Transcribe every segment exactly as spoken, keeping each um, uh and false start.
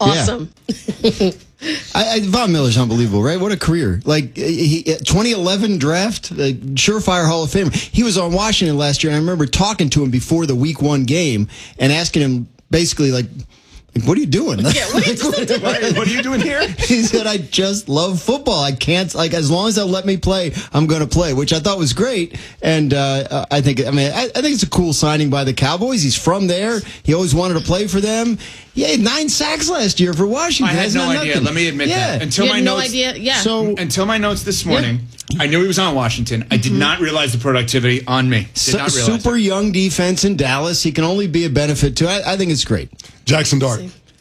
Awesome. Yeah. I, I, Von Miller's unbelievable, right? What a career. Like, he, twenty eleven draft, uh, surefire Hall of Famer. He was on Washington last year, and I remember talking to him before the week one game and asking him basically, like, Like, what are you doing? Yeah, what are you doing? What are you doing here? He said, I just love football. I can't, like, as long as they'll let me play, I'm going to play, which I thought was great. And uh, I think, I mean, I, I think it's a cool signing by the Cowboys. He's from there. He always wanted to play for them. He had nine sacks last year for Washington. I had That's no not idea. nothing. Let me admit yeah. that. Until You my had no notes, idea? Yeah. So, until my notes this morning, I knew he was on Washington. I did Mm-hmm. not realize the productivity on me. Did su- not realize super it. young defense in Dallas. He can only be a benefit to. I, I think it's great. Jackson Dart.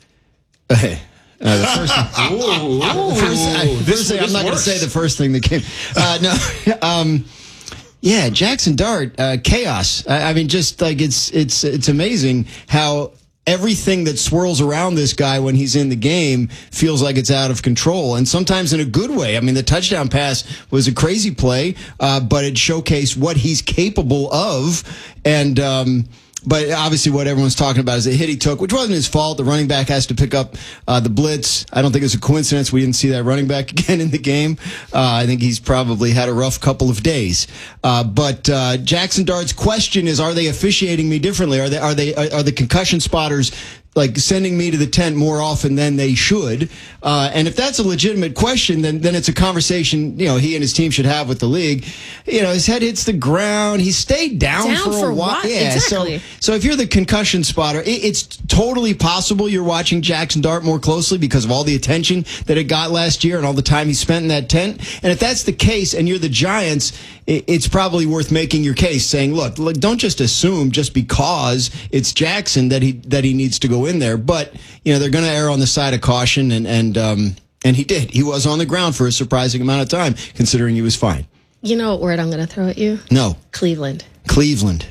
Hey. Uh, the first, Ooh, ooh, first, I, ooh. first This- thing, I'm this not going to works. say the first thing that came. Uh, no, um, yeah, Jackson Dart, uh, chaos. I, I mean, just like it's it's it's amazing how everything that swirls around this guy when he's in the game feels like it's out of control, and sometimes in a good way. I mean, the touchdown pass was a crazy play, uh, but it showcased what he's capable of, and. Um, But obviously what everyone's talking about is the hit he took, which wasn't his fault. The running back has to pick up uh, the blitz. I don't think it's a coincidence we didn't see that running back again in the game. Uh, I think he's probably had a rough couple of days. Uh, but uh, Jackson Dart's question is, are they officiating me differently? Are they are they are the concussion spotters like sending me to the tent more often than they should? Uh, and if that's a legitimate question, then then it's a conversation, you know, he and his team should have with the league. You know, his head hits the ground. He stayed down, Down for, for a while. what? Yeah, Exactly. so so if you're the concussion spotter, it, it's totally possible you're watching Jackson Dart more closely because of all the attention that it got last year and all the time he spent in that tent. And if that's the case and you're the Giants, it, it's probably worth making your case, saying, look, look, don't just assume just because it's Jackson that he that he needs to go in there. But, you know, they're going to err on the side of caution, and, and, um, and he did. He was on the ground for a surprising amount of time, considering he was fine. You know what word I'm going to throw at you? No. Cleveland. Cleveland.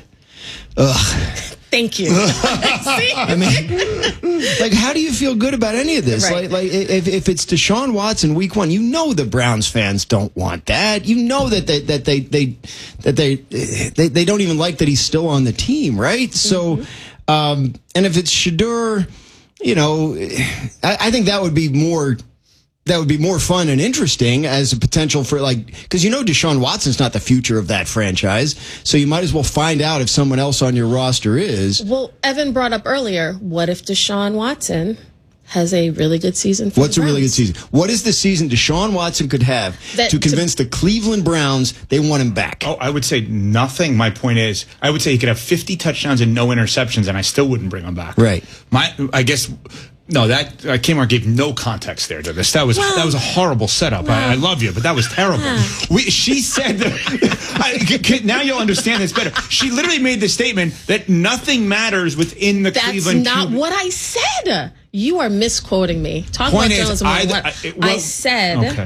Ugh. Thank you. See? I mean, like, how do you feel good about any of this? Right. Like, like if, if it's Deshaun Watson week one, you know the Browns fans don't want that. You know that they that they they that they they, they don't even like that he's still on the team, right? Mm-hmm. So, um, and if it's Shedeur, you know, I, I think that would be more. That would be more fun and interesting as a potential for, like, because you know Deshaun Watson's not the future of that franchise, so you might as well find out if someone else on your roster is. Well, Evan brought up earlier, what if Deshaun Watson has a really good season for What's the a really good Browns? season? What is the season Deshaun Watson could have That- to convince the Cleveland Browns they want him back? Oh, I would say nothing. My point is, I would say he could have fifty touchdowns and no interceptions, and I still wouldn't bring him back. Right. My, I guess. No, that uh, Kmart gave no context there to this. That was Well, that was a horrible setup. well, I, I love you, but that was terrible. yeah. We, she said that. I, c- c- now you'll understand this better. She literally made the statement that nothing matters within the That's Cleveland. not Q B. what I said. You are misquoting me. Talk Point about is, journalism. either- one. I- it- well, I said, okay.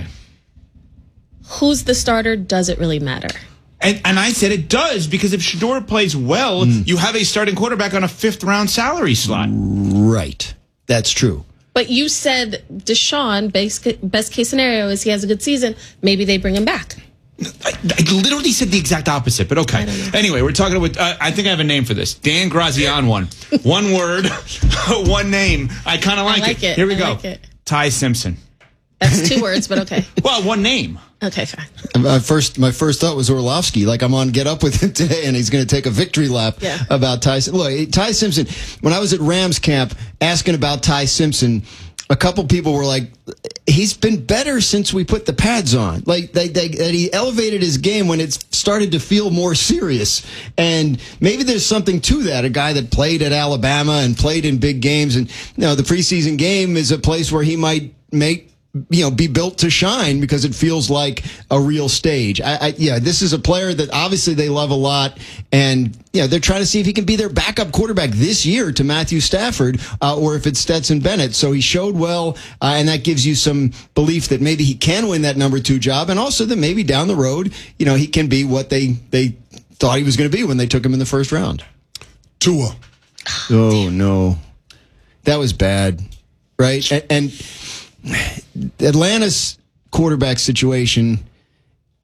who's the starter? Does it really matter? And, and I said it does, because if Shedeur plays well, Mm. you have a starting quarterback on a fifth round salary slot. Right. That's true. But you said Deshaun, best, best case scenario is he has a good season. Maybe they bring him back. I, I literally said the exact opposite, but okay. Anyway, we're talking with, uh, I think I have a name for this. Dan Grazian one. One word, one name. I kind of like, like it. Here we I go. like it. Ty Simpson. That's two words, but okay. Well, one name. Okay, fine. My first, my first thought was Orlovsky. Like, I'm on Get Up with him today, and he's going to take a victory lap Yeah. about Ty. Look, Ty Simpson. When I was at Rams camp asking about Ty Simpson, a couple people were like, "He's been better since we put the pads on." Like, they, they, that he elevated his game when it started to feel more serious. And maybe there's something to that. A guy that played at Alabama and played in big games, and you know, the preseason game is a place where he might make. You know, be built to shine because it feels like a real stage. I, I, yeah, this is a player that obviously they love a lot, and you know they're trying to see if he can be their backup quarterback this year to Matthew Stafford, uh, or if it's Stetson Bennett. So he showed well, uh, and that gives you some belief that maybe he can win that number two job, and also that maybe down the road, you know, he can be what they they thought he was going to be when they took him in the first round. Tua. Oh no, that was bad, right? And. and Atlanta's quarterback situation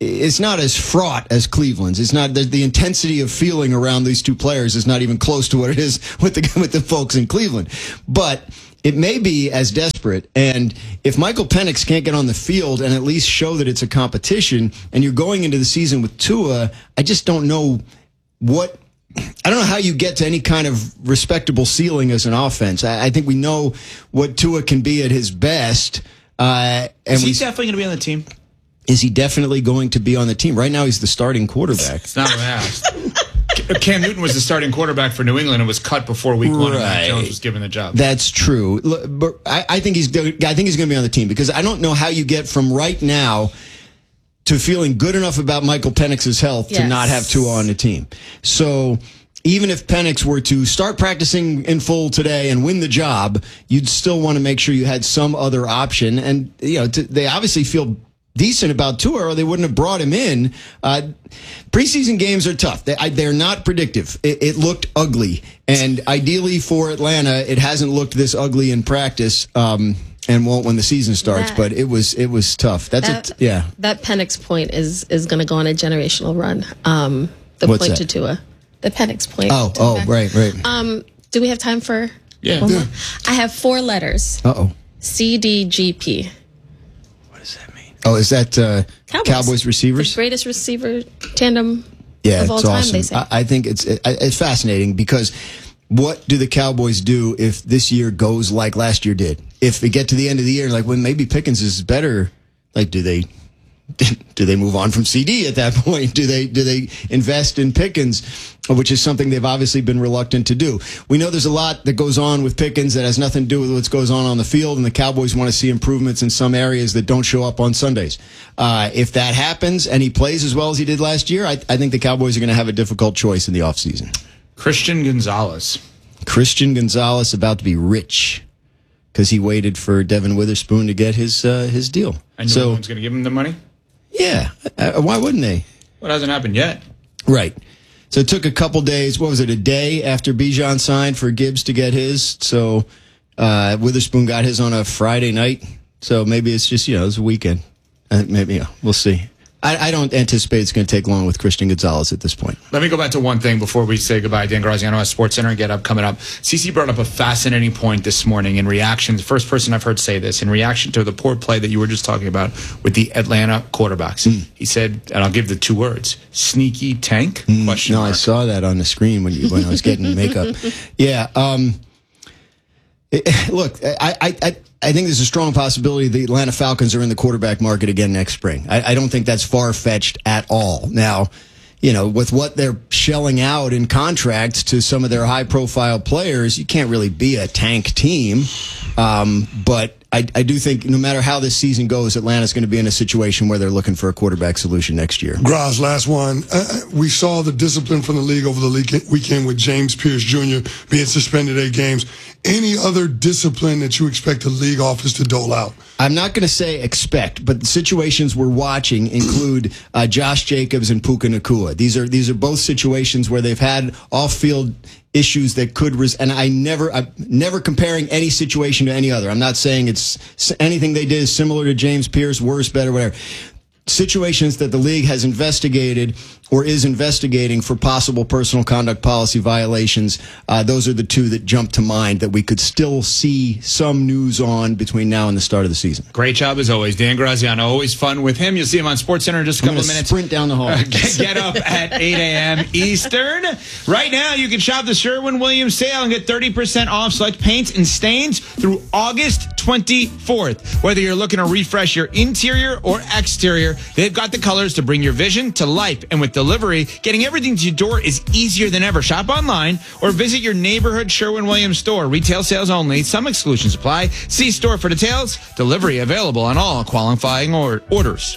it's not as fraught as Cleveland's. It's not the, the intensity of feeling around these two players is not even close to what it is with the with the folks in Cleveland. But it may be as desperate. And if Michael Penix can't get on the field and at least show that it's a competition, and you're going into the season with Tua, I just don't know what. I don't know how you get to any kind of respectable ceiling as an offense. I, I think we know what Tua can be at his best. Uh, and is he we, definitely going to be on the team? Is he definitely going to be on the team? Right now, he's the starting quarterback. It's not what I asked. Cam Newton was the starting quarterback for New England and was cut before week one, and Mac Jones was given the job. That's true. Look, but I, I think he's. I think he's going to be on the team because I don't know how you get from right now to feeling good enough about Michael Penix's health yes. to not have Tua on the team. So even if Penix were to start practicing in full today and win the job, you'd still want to make sure you had some other option. And you know, to, they obviously feel decent about Tua, or they wouldn't have brought him in. Uh, preseason games are tough. They, I, they're not predictive. It, it looked ugly, and ideally for Atlanta, it hasn't looked this ugly in practice, um, and won't when the season starts. That, but it was it was tough. That's that, a t- yeah. That Penix point is is going to go on a generational run. Um, the What's point that? to Tua, the Penix point. Oh oh back. right right. Um, do we have time for? Yeah. One Yeah. more? I have four letters. Uh oh. C D G P. What does that mean? Oh, is that uh, Cowboys. Cowboys The receivers? greatest receiver tandem Yeah, of all it's time. awesome. They say. I, I think it's it, it's fascinating because what do the Cowboys do if this year goes like last year did? If they get to the end of the year, like when maybe Pickens is better, like do they do they move on from C D at that point? Do they do they invest in Pickens, which is something they've obviously been reluctant to do? We know there's a lot that goes on with Pickens that has nothing to do with what goes on on the field, and the Cowboys want to see improvements in some areas that don't show up on Sundays. Uh, if that happens and he plays as well as he did last year, I, I think the Cowboys are going to have a difficult choice in the offseason. Christian Gonzalez. Christian Gonzalez about to be rich because he waited for Devin Witherspoon to get his uh, his deal. I know no so one's going to give him the money. yeah, uh, why wouldn't they? Well, it hasn't happened yet. Right. So it took a couple days. What was it? A day after Bijan signed for Gibbs to get his. So uh, Witherspoon got his on a Friday night. So maybe it's just you know it's a weekend. Uh, maybe yeah, we'll see. I, I don't anticipate it's going to take long with Christian Gonzalez at this point. Let me go back to one thing before we say goodbye. Dan Graziano at SportsCenter and Get Up coming up. CeCe brought up a fascinating point this morning in reaction. The first person I've heard say this in reaction to the poor play that you were just talking about with the Atlanta quarterbacks. Mm. He said, and I'll give the two words: sneaky tank. Mm. Question no, mark. I saw that on the screen when you when I was getting makeup. Yeah. Um, it, look, I. I, I I think there's a strong possibility the Atlanta Falcons are in the quarterback market again next spring. I, I don't think that's far-fetched at all. Now, you know, with what they're shelling out in contracts to some of their high-profile players, you can't really be a tank team. Um, but I, I do think no matter how this season goes, Atlanta's going to be in a situation where they're looking for a quarterback solution next year. Graz, last one. Uh, we saw the discipline from the league over the weekend with James Pierce Junior being suspended eight games. Any other discipline that you expect the league office to dole out? I'm not going to say expect, but the situations we're watching include uh, Josh Jacobs and Puka Nacua. These are these are both situations where they've had off-field issues that could res- and I never I'm never comparing any situation to any other. I'm not saying it's anything they did is similar to James Pierce, worse, better, whatever. Situations that the league has investigated or is investigating for possible personal conduct policy violations. Uh, those are the two that jump to mind that we could still see some news on between now and the start of the season. Great job as always, Dan Graziano. Always fun with him. You'll see him on SportsCenter in just a I'm couple of gonna minutes. Sprint down the hall. Uh, get, get up at eight a.m. Eastern. Right now, you can shop the Sherwin-Williams sale and get thirty percent off select paints and stains through August twenty-fourth. Whether you're looking to refresh your interior or exterior, they've got the colors to bring your vision to life. And with delivery, getting everything to your door is easier than ever. Shop online or visit your neighborhood Sherwin-Williams store. Retail sales only. Some exclusions apply. See store for details. Delivery available on all qualifying or- orders.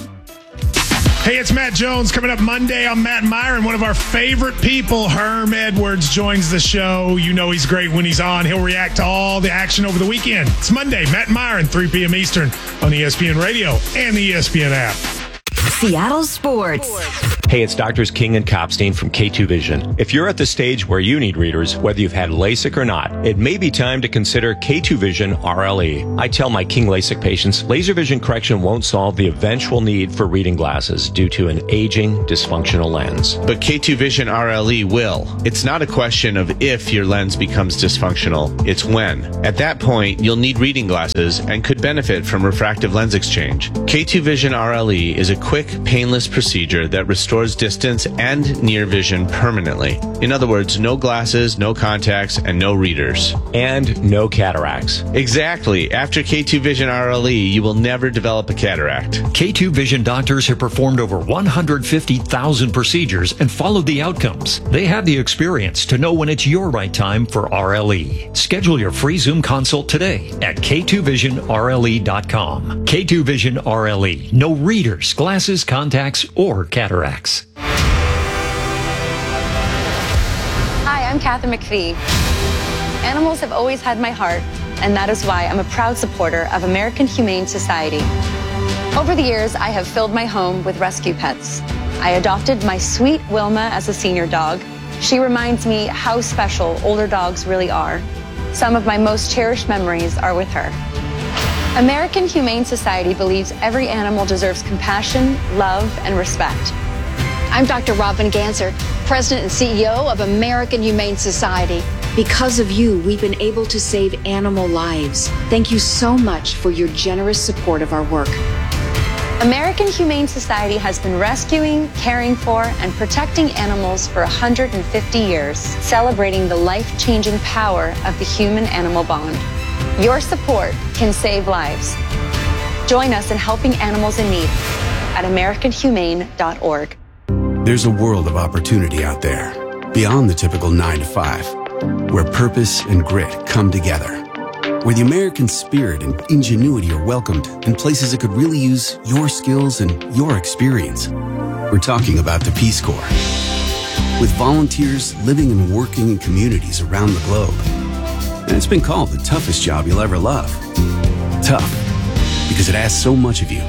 Hey, it's Matt Jones. Coming up Monday, I'm Matt Myron. One of our favorite people, Herm Edwards, joins the show. You know he's great when he's on. He'll react to all the action over the weekend. It's Monday, Matt Myron, three p.m. Eastern on E S P N Radio and the E S P N app. Seattle Sports. Hey, it's Doctors King and Kopstein from K two Vision. If you're at the stage where you need readers, whether you've had LASIK or not, it may be time to consider K two Vision R L E. I tell my King LASIK patients, laser vision correction won't solve the eventual need for reading glasses due to an aging, dysfunctional lens. But K two Vision R L E will. It's not a question of if your lens becomes dysfunctional, it's when. At that point, you'll need reading glasses and could benefit from refractive lens exchange. K two Vision R L E is a quick, painless procedure that restores distance and near vision permanently. In other words, no glasses, no contacts, and no readers. And no cataracts. Exactly. After K two Vision R L E, you will never develop a cataract. K two Vision doctors have performed over one hundred fifty thousand procedures and followed the outcomes. They have the experience to know when it's your right time for R L E. Schedule your free Zoom consult today at K two vision R L E dot com. K two Vision R L E. No readers, glasses, contacts, or cataracts. Hi, I'm Kathy McPhee. Animals have always had my heart, and that is why I'm a proud supporter of American Humane Society. Over the years, I have filled my home with rescue pets. I adopted my sweet Wilma as a senior dog. She reminds me how special older dogs really are. Some of my most cherished memories are with her. American Humane Society believes every animal deserves compassion, love, and respect. I'm Doctor Robin Ganser, President and C E O of American Humane Society. Because of you, we've been able to save animal lives. Thank you so much for your generous support of our work. American Humane Society has been rescuing, caring for, and protecting animals for one hundred fifty years, celebrating the life-changing power of the human-animal bond. Your support can save lives. Join us in helping animals in need at american humane dot org. There's a world of opportunity out there, beyond the typical nine to five, where purpose and grit come together, where the American spirit and ingenuity are welcomed in places that could really use your skills and your experience. We're talking about the Peace Corps. With volunteers living and working in communities around the globe. And it's been called the toughest job you'll ever love. Tough, because it asks so much of you.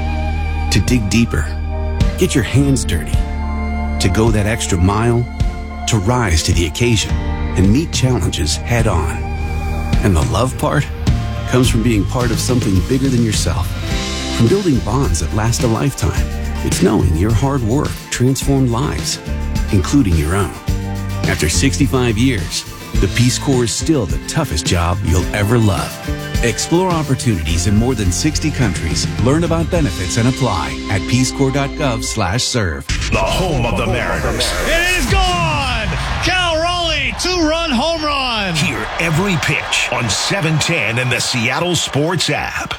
To dig deeper, get your hands dirty, to go that extra mile, to rise to the occasion and meet challenges head on. And the love part comes from being part of something bigger than yourself, from building bonds that last a lifetime. It's knowing your hard work transformed lives, including your own. After sixty-five years, the Peace Corps is still the toughest job you'll ever love. Explore opportunities in more than sixty countries. Learn about benefits and apply at peace corps dot gov slash serve. The home of the Mariners. It is gone! Cal Raleigh, two-run home run! Hear every pitch on seven ten and the Seattle Sports app.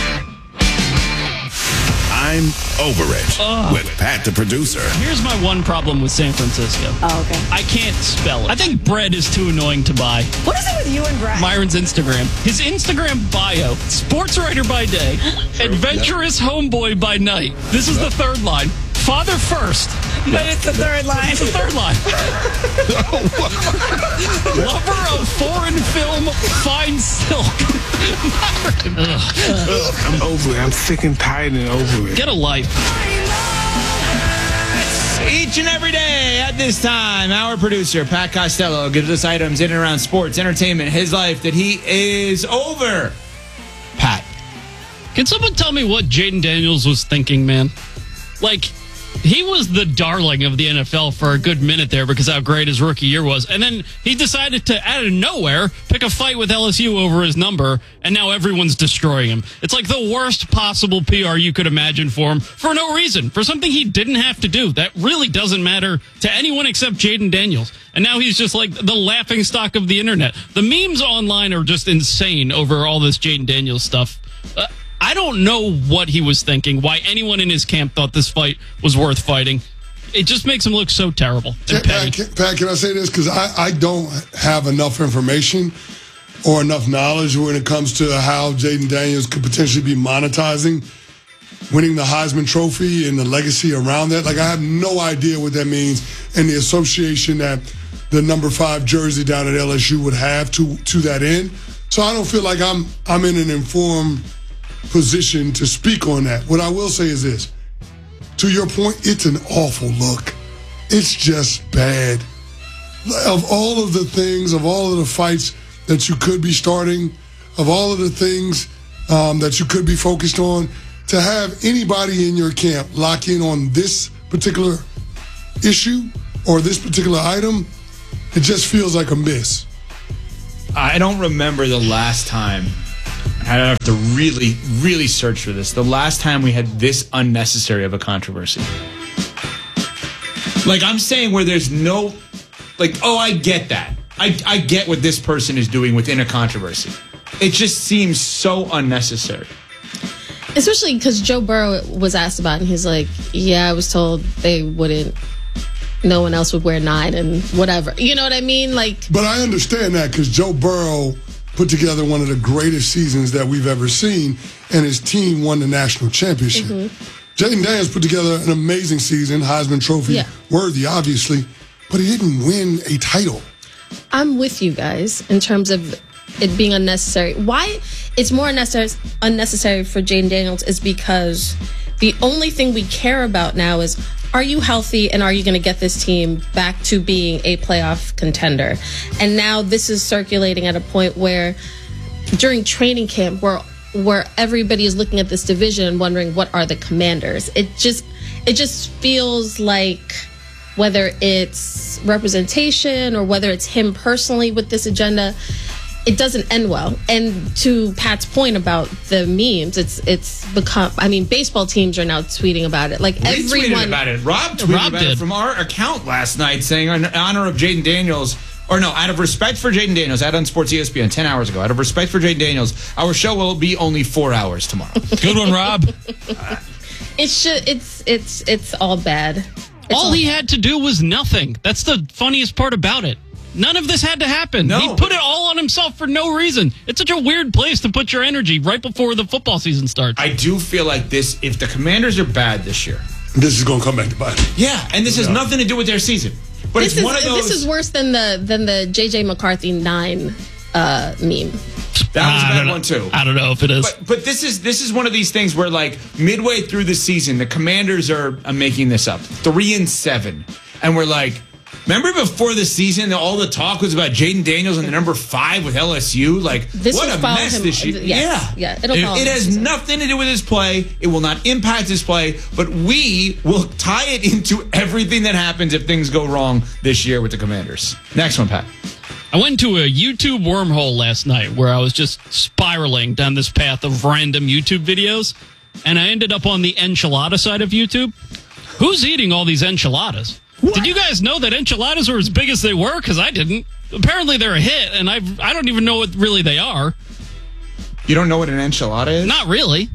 I'm over it Ugh. with Pat the producer. Here's my one problem with San Francisco. Oh, okay. I can't spell it. I think bread is too annoying to buy. What is it with you and Brad? Myron's Instagram. His Instagram bio, sports writer by day, adventurous homeboy by night. This is the third line. Father first. But it's the third line. It's the third line. Lover of foreign film, fine silk. Ugh, I'm over it. I'm sick and tired and over it. Get a life. Each and every day at this time, our producer, Pat Costello, gives us items in and around sports, entertainment, his life that he is over. Pat. Can someone tell me what Jaden Daniels was thinking, man? Like, he was the darling of the N F L for a good minute there because how great his rookie year was. And then he decided to, out of nowhere, pick a fight with L S U over his number, and now everyone's destroying him. It's like the worst possible P R you could imagine for him for no reason, for something he didn't have to do. That really doesn't matter to anyone except Jaden Daniels. And now he's just like the laughing stock of the internet. The memes online are just insane over all this Jaden Daniels stuff. Uh, I don't know what he was thinking, why anyone in his camp thought this fight was worth fighting. It just makes him look so terrible. And Pat, can, Pat, can I say this? Because I, I don't have enough information or enough knowledge when it comes to how Jaden Daniels could potentially be monetizing winning the Heisman Trophy and the legacy around that. Like, I have no idea what that means and the association that the number five jersey down at L S U would have to, to that end. So I don't feel like I'm I'm in an informed position to speak on that. What I will say is this. to your point, it's an awful look. It's just bad. Of all of the things, of all of the fights that you could be starting, of all of the things um, that you could be focused on, to have anybody in your camp lock in on this particular issue or this particular item, it just feels like a miss. I don't remember the last time. I have to really, really search for this. The last time we had this unnecessary of a controversy. Like, I'm saying where there's no, like, oh, I get that. I, I get what this person is doing within a controversy. It just seems so unnecessary. Especially because Joe Burrow was asked about it, and he's like, yeah, I was told they wouldn't, no one else would wear nine and whatever. You know what I mean? Like, but I understand that because Joe Burrow put together one of the greatest seasons that we've ever seen, and his team won the national championship. Mm-hmm. Jayden Daniels put together an amazing season, Heisman Trophy yeah. worthy, obviously, but he didn't win a title. I'm with you guys in terms of it being unnecessary. Why it's more unnecessary, unnecessary for Jayden Daniels is because the only thing we care about now is, are you healthy and are you going to get this team back to being a playoff contender? And now this is circulating at a point where during training camp where where everybody is looking at this division and wondering what are the Commanders. It just it just feels like whether it's representation or whether it's him personally with this agenda, it doesn't end well. And to Pat's point about the memes, it's it's become, I mean, baseball teams are now tweeting about it. Like we everyone tweeted about it. Rob tweeted Rob about did. it from our account last night, saying in honor of Jayden Daniels, or no, out of respect for Jayden Daniels, out on Sports E S P N ten hours ago, out of respect for Jayden Daniels, our show will be only four hours tomorrow. Good one, Rob. It's just, it's it's it's all bad. It's all he had to do was nothing. That's the funniest part about it. None of this had to happen. No. He put it all on himself for no reason. It's such a weird place to put your energy right before the football season starts. I do feel like this, if the Commanders are bad this year. This is going to come back to bite them. Yeah, and this has Yeah. nothing to do with their season. But this it's is one of those. this is worse than the than the J J McCarthy nine uh, meme. That was a I bad don't know. one too. I don't know if it is. But but this is this is one of these things where, like, midway through the season, the Commanders are, are making this up, three and seven, and we're like, remember before the season, all the talk was about Jayden Daniels and the number five with L S U. Like, This what will a follow mess him- this year. yes, yeah, yeah, it'll it, follow it him has this season. nothing to do with his play. It will not impact his play, but we will tie it into everything that happens if things go wrong this year with the Commanders. Next one, Pat. I went to a YouTube wormhole last night where I was just spiraling down this path of random YouTube videos, and I ended up on the enchilada side of YouTube. Who's eating all these enchiladas? What? Did you guys know that enchiladas were as big as they were? Because I didn't. Apparently they're a hit, and I've, I don't even know what really they are. You don't know what an enchilada is? Not really.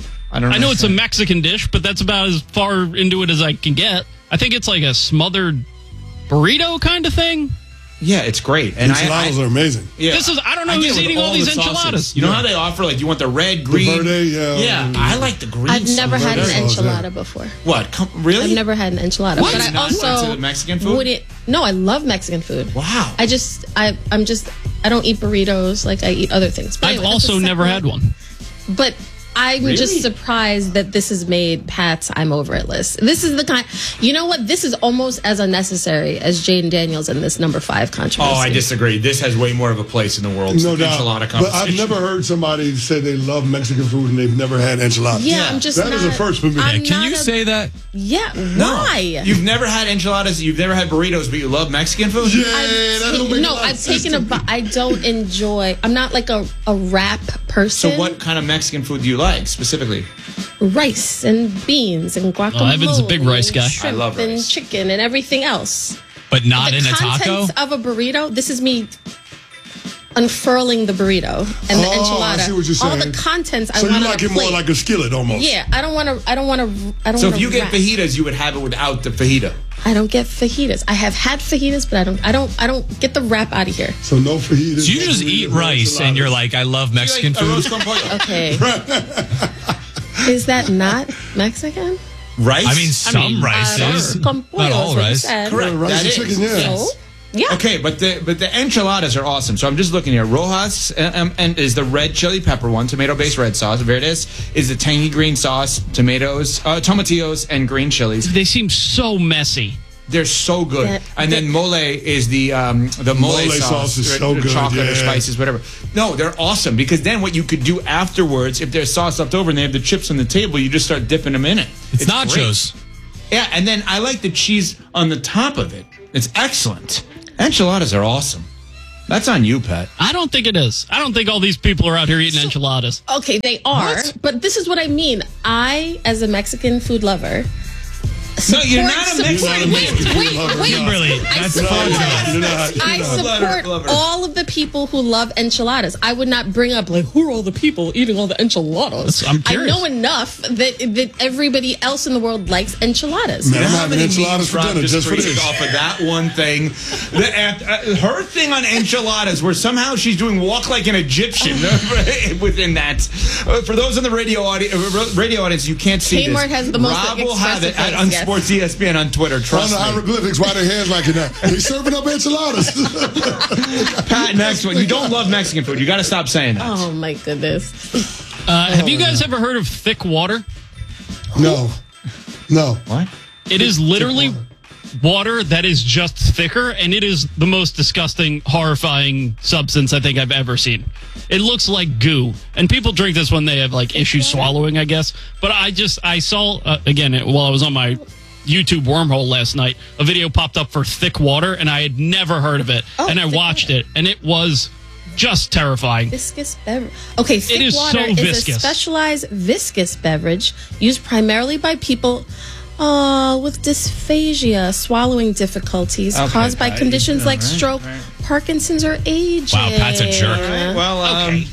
I don't. I know it's a understand. Mexican dish, but that's about as far into it as I can get. I think it's like a smothered burrito kind of thing. Yeah, it's great. And Enchiladas I, I, are amazing. Yeah. This is I don't know I get who's it with eating all, all these the sauces. enchiladas. You know Yeah. how they offer, like, you want the red, green? verde, yeah. Yeah, I like the green. I've never sauce. had an Verde sauce, enchilada yeah. before. What? Come, really? I've never had an enchilada, What? but I Not also into Mexican food? wouldn't. No, I love Mexican food. Wow. I just I I'm just I don't eat burritos like I eat other things. But I've anyway, that's a also never separate- had one. But I'm Really? just surprised that this has made Pat's I'm over it list. This is the kind. You know what? This is almost as unnecessary as Jayden Daniels in this number five controversy. Oh, I disagree. This has way more of a place in the world. No the doubt. enchilada But conversation. I've never heard somebody say they love Mexican food and they've never had enchiladas. Yeah, I'm just That not, is a first for me. I'm Can not you a- say that? Yeah. No. Why? You've never had enchiladas. You've never had burritos, but you love Mexican food. Yeah, I've that ta- don't make no, a lot of I've sense taken a. to bu- me. I don't enjoy. I'm not like a a wrap person. So, what kind of Mexican food do you like specifically? Rice and beans and guacamole. Oh, Evan's a big rice and guy. Shrimp I love and rice. chicken and everything else. But not the in a taco? contents of a burrito. This is me unfurling the burrito and the Oh, enchilada. I see what you're All saying. the contents. So I you want like on it a more plate. like a skillet almost. Yeah, I don't want to. I don't want to. I don't. So, wanna if you get wrap. fajitas, you would have it without the fajita. I don't get fajitas. I have had fajitas, but I don't. I don't. I don't get the wrap out of here. So no fajitas. So you no just burritos, eat no rice and you're enchiladas. like, I love Mexican You like food. arroz con pollo. Okay. Is that not Mexican? Rice? I mean, some mean, rices. Arroz con pollo Not all is what you rice. said. Correct. Rice That and is. chicken, yeah. Yes. Yeah. Okay, but the but the enchiladas are awesome. So I'm just looking here. Rojas um, and is the red chili pepper one, tomato-based red sauce. Verdes is the tangy green sauce, tomatoes, uh, tomatillos, and green chilies. They seem so messy. They're so good. Yeah. And then mole is the um, the mole, Mole sauce sauce, is or- so or good, chocolate or yeah. spices, whatever. No, they're awesome because then what you could do afterwards, if there's sauce left over and they have the chips on the table, you just start dipping them in it. It's, nachos. great. Yeah, and then I like the cheese on the top of it. It's excellent. Enchiladas are awesome. That's on you, Pat. I don't think it is. I don't think all these people are out here eating enchiladas. Okay, they are, What? but this is what I mean. I, as a Mexican food lover, No, you're not a support- Mexican wait, food wait, lover. wait, wait. Kimberly, I that's support, fun. You're not. You're I not. support Lover. all of the people who love enchiladas. I would not bring up like who are all the people eating all the enchiladas. I'm I curious. know enough that that everybody else in the world likes enchiladas. Man, I'm How having many enchiladas for memes dinner Rob just for created this. off of that one thing. The, uh, her thing on enchiladas, where somehow she's doing walk like an Egyptian within that. Uh, for those in the radio audience, radio audience, you can't see Kmart this. has the most Rob will have it expressive at face, yes. Unsports E S P N on Twitter. On Trust the me. hieroglyphics, why their hands like that? He's serving up enchiladas. Pat, next one. You don't love Mexican food. You got to stop saying that. Oh my goodness! Uh, have you guys ever heard of thick water? No. No. What? It is literally water that is just thicker, and it is the most disgusting, horrifying substance I think I've ever seen. It looks like goo, and people drink this when they have like issues swallowing, I guess. But I just I saw uh, again while I was on my YouTube wormhole last night, a video popped up for thick water, and I had never heard of it, Oh, and I thick watched it, and it was just terrifying. Viscous beverage. Okay, thick is water so is viscous. a specialized viscous beverage used primarily by people uh, with dysphagia, swallowing difficulties Okay, caused by Patty. conditions All like right, stroke, all right. Parkinson's, or aging. Wow, Pat's a jerk. Well, um,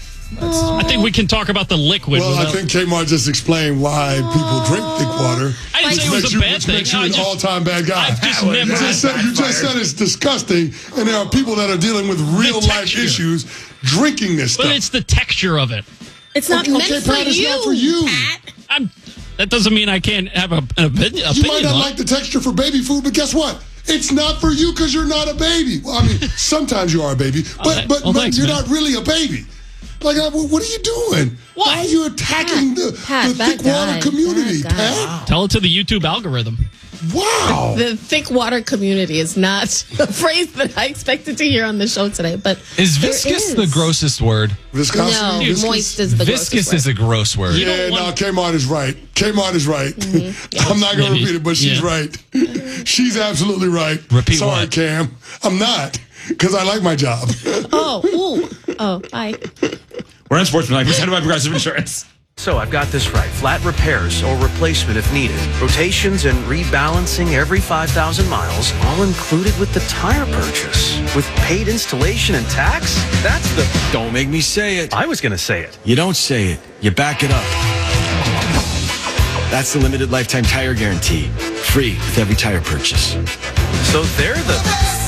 I think we can talk about the liquid. Well, I without- think Kmart just explained why people drink thick water. I didn't which say it was makes a you, bad which thing. makes you I an just- all-time bad guy. I've just you, never- just said, you just said it's disgusting, and there are people that are dealing with real-life texture. issues drinking this but stuff. it's the texture of it. It's not Okay, meant okay, for, Pat, it's you, not for you. Pat. I'm. That doesn't mean I can't have a, an opinion. You might opinion not on like it. the texture for baby food, but guess what? It's not for you because you're not a baby. Well, I mean, sometimes you are a baby, but but, well, but thanks, you're man. not really a baby. Like, uh, what are you doing? What? Why are you attacking the, Pat, the bad thick water guy, community, bad guy. Pat? Tell it to the YouTube algorithm. Wow. The thick water community is not a phrase that I expected to hear on the show today, but Is there viscous is. the grossest word? Viscosity? No, Viscous? moist is the Viscous grossest is a gross word. You Yeah, don't no, want- Kmart is right. Kmart is right. I'm not going to Maybe. repeat it, but she's Yeah. right. She's absolutely right. Repeat Sorry, what? Cam. I'm not, because I like my job. word. Oh, ooh. Oh, bye. we're on Sportsman, presented by Progressive Insurance. So I've got this right. Flat repairs or replacement if needed. Rotations and rebalancing every five thousand miles, all included with the tire purchase. With paid installation and tax? That's the... Don't make me say it. I was going to say it. You don't say it. You back it up. That's the limited lifetime tire guarantee. Free with every tire purchase. So they're the...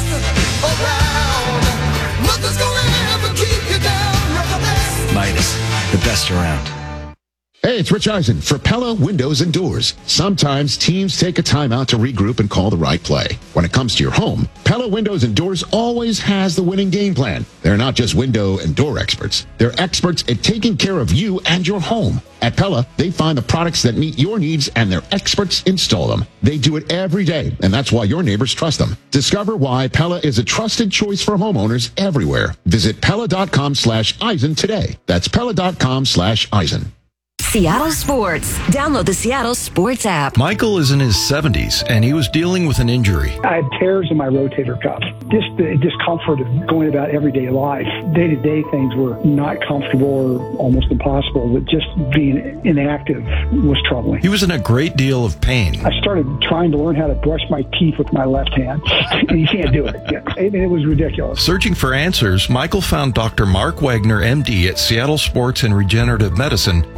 Midas, the best around. Hey, it's Rich Eisen for Pella Windows and Doors. Sometimes teams take a time out to regroup and call the right play. When it comes to your home, Pella Windows and Doors always has the winning game plan. They're not just window and door experts. They're experts at taking care of you and your home. At Pella, they find the products that meet your needs and their experts install them. They do it every day, and that's why your neighbors trust them. Discover why Pella is a trusted choice for homeowners everywhere. Visit Pella.com slash Eisen today. That's Pella.com slash Eisen. Seattle Sports. Download the Seattle Sports app. Michael is in his seventies, and he was dealing with an injury. I had tears in my rotator cuff. Just the discomfort of going about everyday life. Day-to-day things were not comfortable or almost impossible, but just being inactive was troubling. He was in a great deal of pain. I started trying to learn how to brush my teeth with my left hand, and you can't do it. I mean, it was ridiculous. Searching for answers, Michael found Doctor Mark Wagner, M D, at Seattle Sports and Regenerative Medicine, where he underwent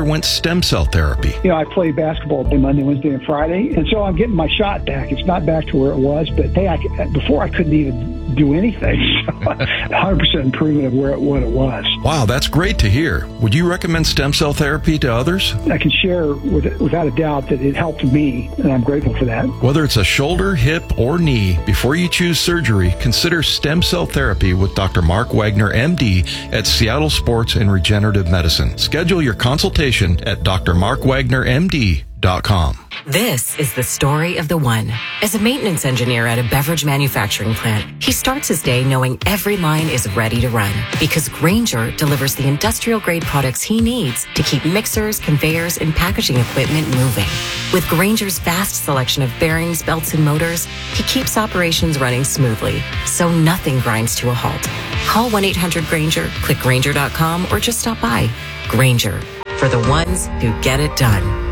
underwent stem cell therapy. You know, I play basketball Monday, Wednesday, and Friday, and so I'm getting my shot back. It's not back to where it was, but hey, I, before I couldn't even do anything. So one hundred percent improvement of where it, what it was. Wow, that's great to hear. Would you recommend stem cell therapy to others? I can share with, without a doubt that it helped me, and I'm grateful for that. Whether it's a shoulder, hip, or knee, before you choose surgery, consider stem cell therapy with Doctor Mark Wagner, M D, at Seattle Sports and Regenerative Medicine. Schedule your consultation at d r mark wagner m d dot com. This is the story of the one. As a maintenance engineer at a beverage manufacturing plant, he starts his day knowing every line is ready to run because Grainger delivers the industrial-grade products he needs to keep mixers, conveyors, and packaging equipment moving. With Grainger's vast selection of bearings, belts, and motors, he keeps operations running smoothly, so nothing grinds to a halt. Call one eight hundred Grainger, click Grainger dot com, or just stop by. Grainger, for the ones who get it done.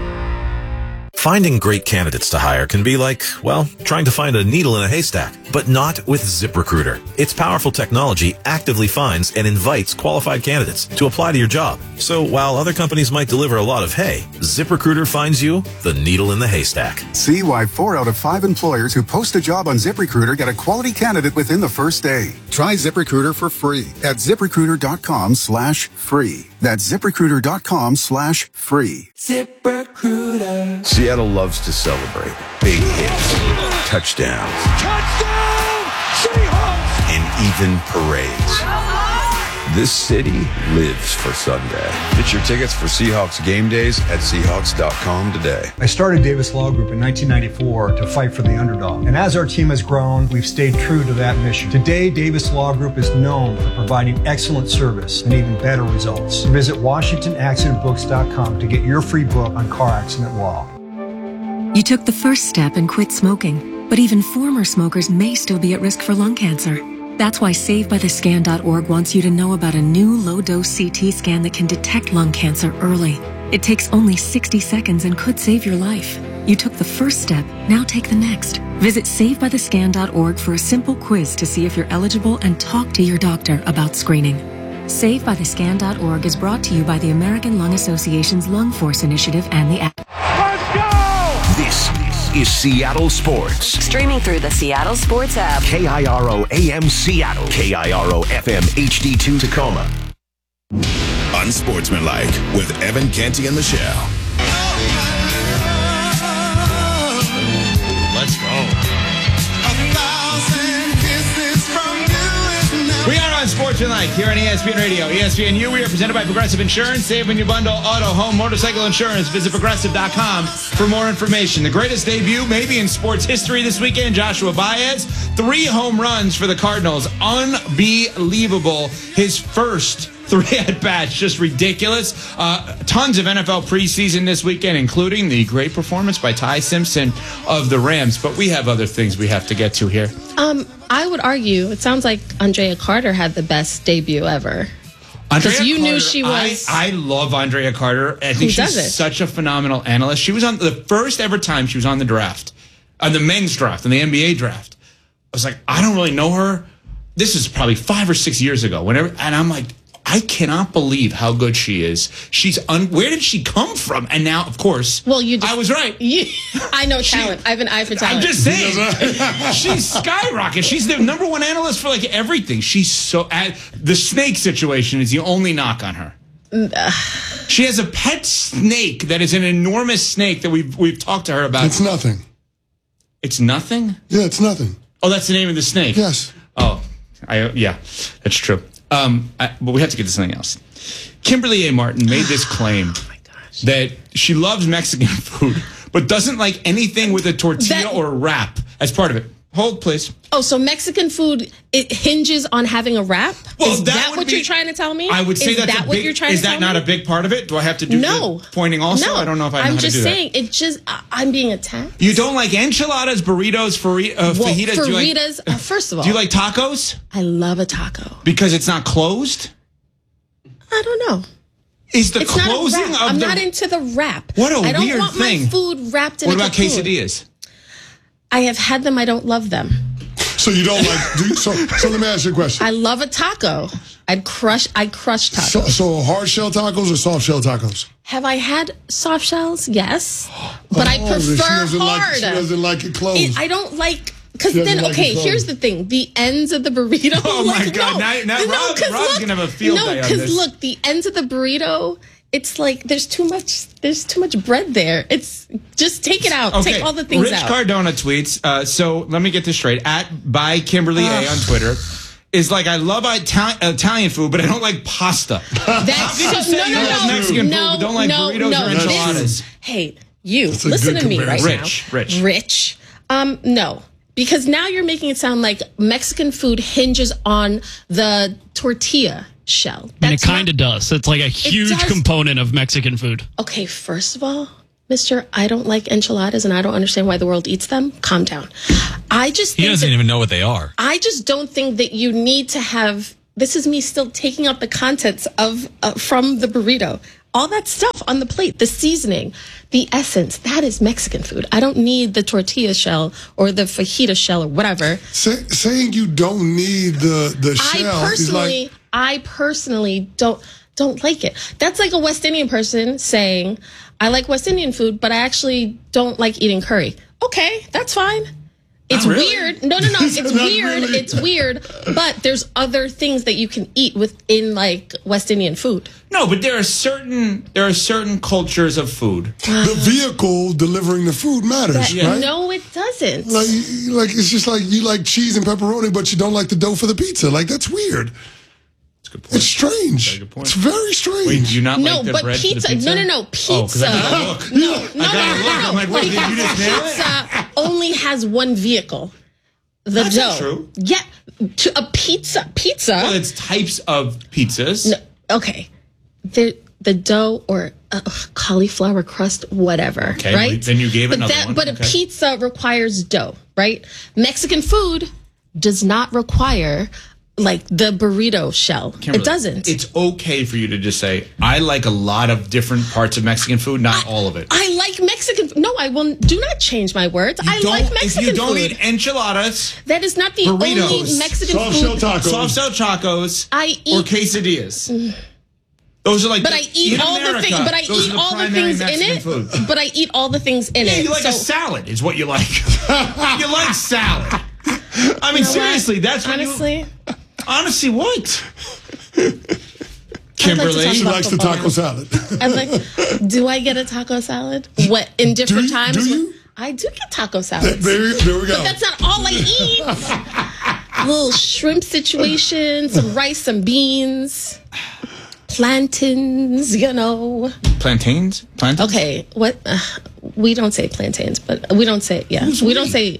Finding great candidates to hire can be like, well, trying to find a needle in a haystack, but not with ZipRecruiter. Its powerful technology actively finds and invites qualified candidates to apply to your job. So while other companies might deliver a lot of hay, ZipRecruiter finds you the needle in the haystack. See why four out of five employers who post a job on ZipRecruiter get a quality candidate within the first day. Try ZipRecruiter for free at ZipRecruiter.com slash free. That's ZipRecruiter.com slash free. ZipRecruiter. Seattle loves to celebrate big hits, touchdowns, Touchdown, Seahawks! and even parades. This city lives for Sunday. Get your tickets for Seahawks game days at Seahawks dot com today. I started Davis Law Group in nineteen ninety-four to fight for the underdog. And as our team has grown, we've stayed true to that mission. Today, Davis Law Group is known for providing excellent service and even better results. Visit Washington Accident Books dot com to get your free book on car accident law. You took the first step and quit smoking, but even former smokers may still be at risk for lung cancer. That's why Save By The Scan dot org wants you to know about a new low-dose C T scan that can detect lung cancer early. It takes only sixty seconds and could save your life. You took the first step, now take the next. Visit Save By The Scan dot org for a simple quiz to see if you're eligible and talk to your doctor about screening. Save By The Scan dot org is brought to you by the American Lung Association's Lung Force Initiative and the app. Let's go! This is Seattle Sports. Streaming through the Seattle Sports app. K I R O A M Seattle. K I R O F M H D two Tacoma. Unsportsmanlike with Evan Canty and Michelle. Let's go. We are on Sportsmanlike here on E S P N Radio. E S P N U, we are presented by Progressive Insurance. Save when you bundle auto, home, motorcycle insurance. Visit progressive dot com for more information. The greatest debut maybe in sports history this weekend, Joshua Baez. Three home runs for the Cardinals. Unbelievable. His first three at-bats, just ridiculous. Uh, tons of N F L preseason this weekend, including the great performance by Ty Simpson of the Rams. But we have other things we have to get to here. Um, I would argue, it sounds like Andrea Carter had the best debut ever. Because you Carter, knew she was... I, I love Andrea Carter. I think Who she's doesn't? such a phenomenal analyst. She was on the first ever time she was on the draft, on the men's draft, on the N B A draft. I was like, I don't really know her. This is probably five or six years ago. Whenever, and I'm like, I cannot believe how good she is. She's un, where did she come from? And now, of course, well, you just, I was right. You, I know talent. I have an eye for talent. I'm just saying, she's skyrocketed. She's the number one analyst for like everything. She's so uh, the snake situation is the only knock on her. She has a pet snake that is an enormous snake that we've we've talked to her about. It's nothing. It's nothing? Yeah, it's nothing. Oh, that's the name of the snake. Yes. Oh, I yeah, that's true. Um, I, but we have to get to something else. Kimberly A. Martin made this claim oh my gosh. that she loves Mexican food, but doesn't like anything with a tortilla That- or a wrap as part of it. Hold, please. Oh, so Mexican food, it hinges on having a wrap? Well, is that that, would what be- you're trying to tell me? I would say is that's that a what big, you're trying is to tell that not me? a big part of it? Do I have to do No. the pointing also? No. I don't know if I know I'm how to just do saying, that. it just, I- I'm being attacked. You don't like enchiladas, burritos, fari- uh, Well, fajitas? Do you like, fajitas, uh, first of all. do you like tacos? I love a taco. Because it's not closed? I don't know. Is the It's not a closing wrap. of I'm the... not into the wrap. What a I don't weird want thing. my food wrapped in What a about cocoon. quesadillas? I have had them. I don't love them. So you don't like? Do you, so so let me ask you a question. I love a taco. I'd crush. I'd crush tacos. So, so hard shell tacos or soft shell tacos? Have I had soft shells? Yes, but I Oh, prefer she doesn't hard. Like, she doesn't like it closed. It- I don't like. Because She doesn't then, like okay, it closed. here's the thing: the ends of the burrito. Oh my like, God! no, now, now no, Rob, 'cause Rob's look, gonna have a field no, day on because this. look, the ends of the burrito. It's like there's too much. There's too much bread there. It's just take it out. Okay, Take all the things Rich out. Cardona tweets. Uh, so let me get this straight. At by Kimberly A on Twitter is like, I love Italian, Italian food, but I don't like pasta. That's How can you so, say no, you no, love no, Mexican no, food, but don't like no, burritos no, or this- enchiladas? Hey, you That's a listen good to me right comparison. Rich, now. Rich. Rich. Um, no, because now you're making it sound like Mexican food hinges on the tortilla shell. And it That's kind of not- does. It's like a huge does. component of Mexican food. Okay, first of all, Mister, I don't like enchiladas and I don't understand why the world eats them. Calm down. I just He think doesn't that- even know what they are. I just don't think that you need to have. This is me still taking out the contents of uh, from the burrito. All that stuff on the plate, the seasoning, the essence, that is Mexican food. I don't need the tortilla shell or the fajita shell or whatever. Say, saying you don't need the the shell I is personally, like I personally don't don't like it. That's like a West Indian person saying, "I like West Indian food, but I actually don't like eating curry." Okay, that's fine. It's Not really. weird. No, no, no. It's Not weird. really. It's weird. But there's other things that you can eat within like West Indian food. No, but there are certain there are certain cultures of food. the vehicle delivering the food matters, That- right? No, it doesn't. Like, like it's just like you like cheese and pepperoni, but you don't like the dough for the pizza. Like that's weird. That's a good point. It's strange. Very good point. It's very strange. Wait, do you not No, like the but bread for the pizza, pizza? no, no, no, Oh, 'cause pizza. I gotta look. No, no, I no, gotta no, look. no, I'm like, wait, did you just nail it? Pizza only has one vehicle. The That's dough. not true. Yeah, to a pizza. Pizza. Well, it's types of pizzas. No, okay. The the dough or uh, cauliflower crust, whatever. Okay, right? well, then you gave but another that, one. But Okay. a pizza requires dough, right? Mexican food does not require like the burrito shell. Kimberly, It doesn't. It's okay for you to just say, I like a lot of different parts of Mexican food, not all of it. I like Mexican. No, I will. Do not change my words. I Don't- like Mexican If you don't food. eat enchiladas, That is not the burritos, only Mexican soft food. shell tacos, soft shell tacos, I or eat, quesadillas. Those are like, but the- I eat in all America, the things. But I those eat are the all the primary things Mexican in it. food. But I eat all the things in Yeah, it. you like a So- salad, is what you like. You like salad. I mean, You know seriously, what? that's what honestly. you. Honestly, what? I'd like to Kimberly, talk She about likes the football taco now. salad. I like. Do I get a taco salad? What in different you- times? do you? I do get taco salads. there, there we go. But that's not all I eat. Little shrimp situation, some rice, some beans, plantains. You know. plantains? Plantains? Okay, what? Uh, we don't say plantains, but we don't say yeah. Who's we we? don't say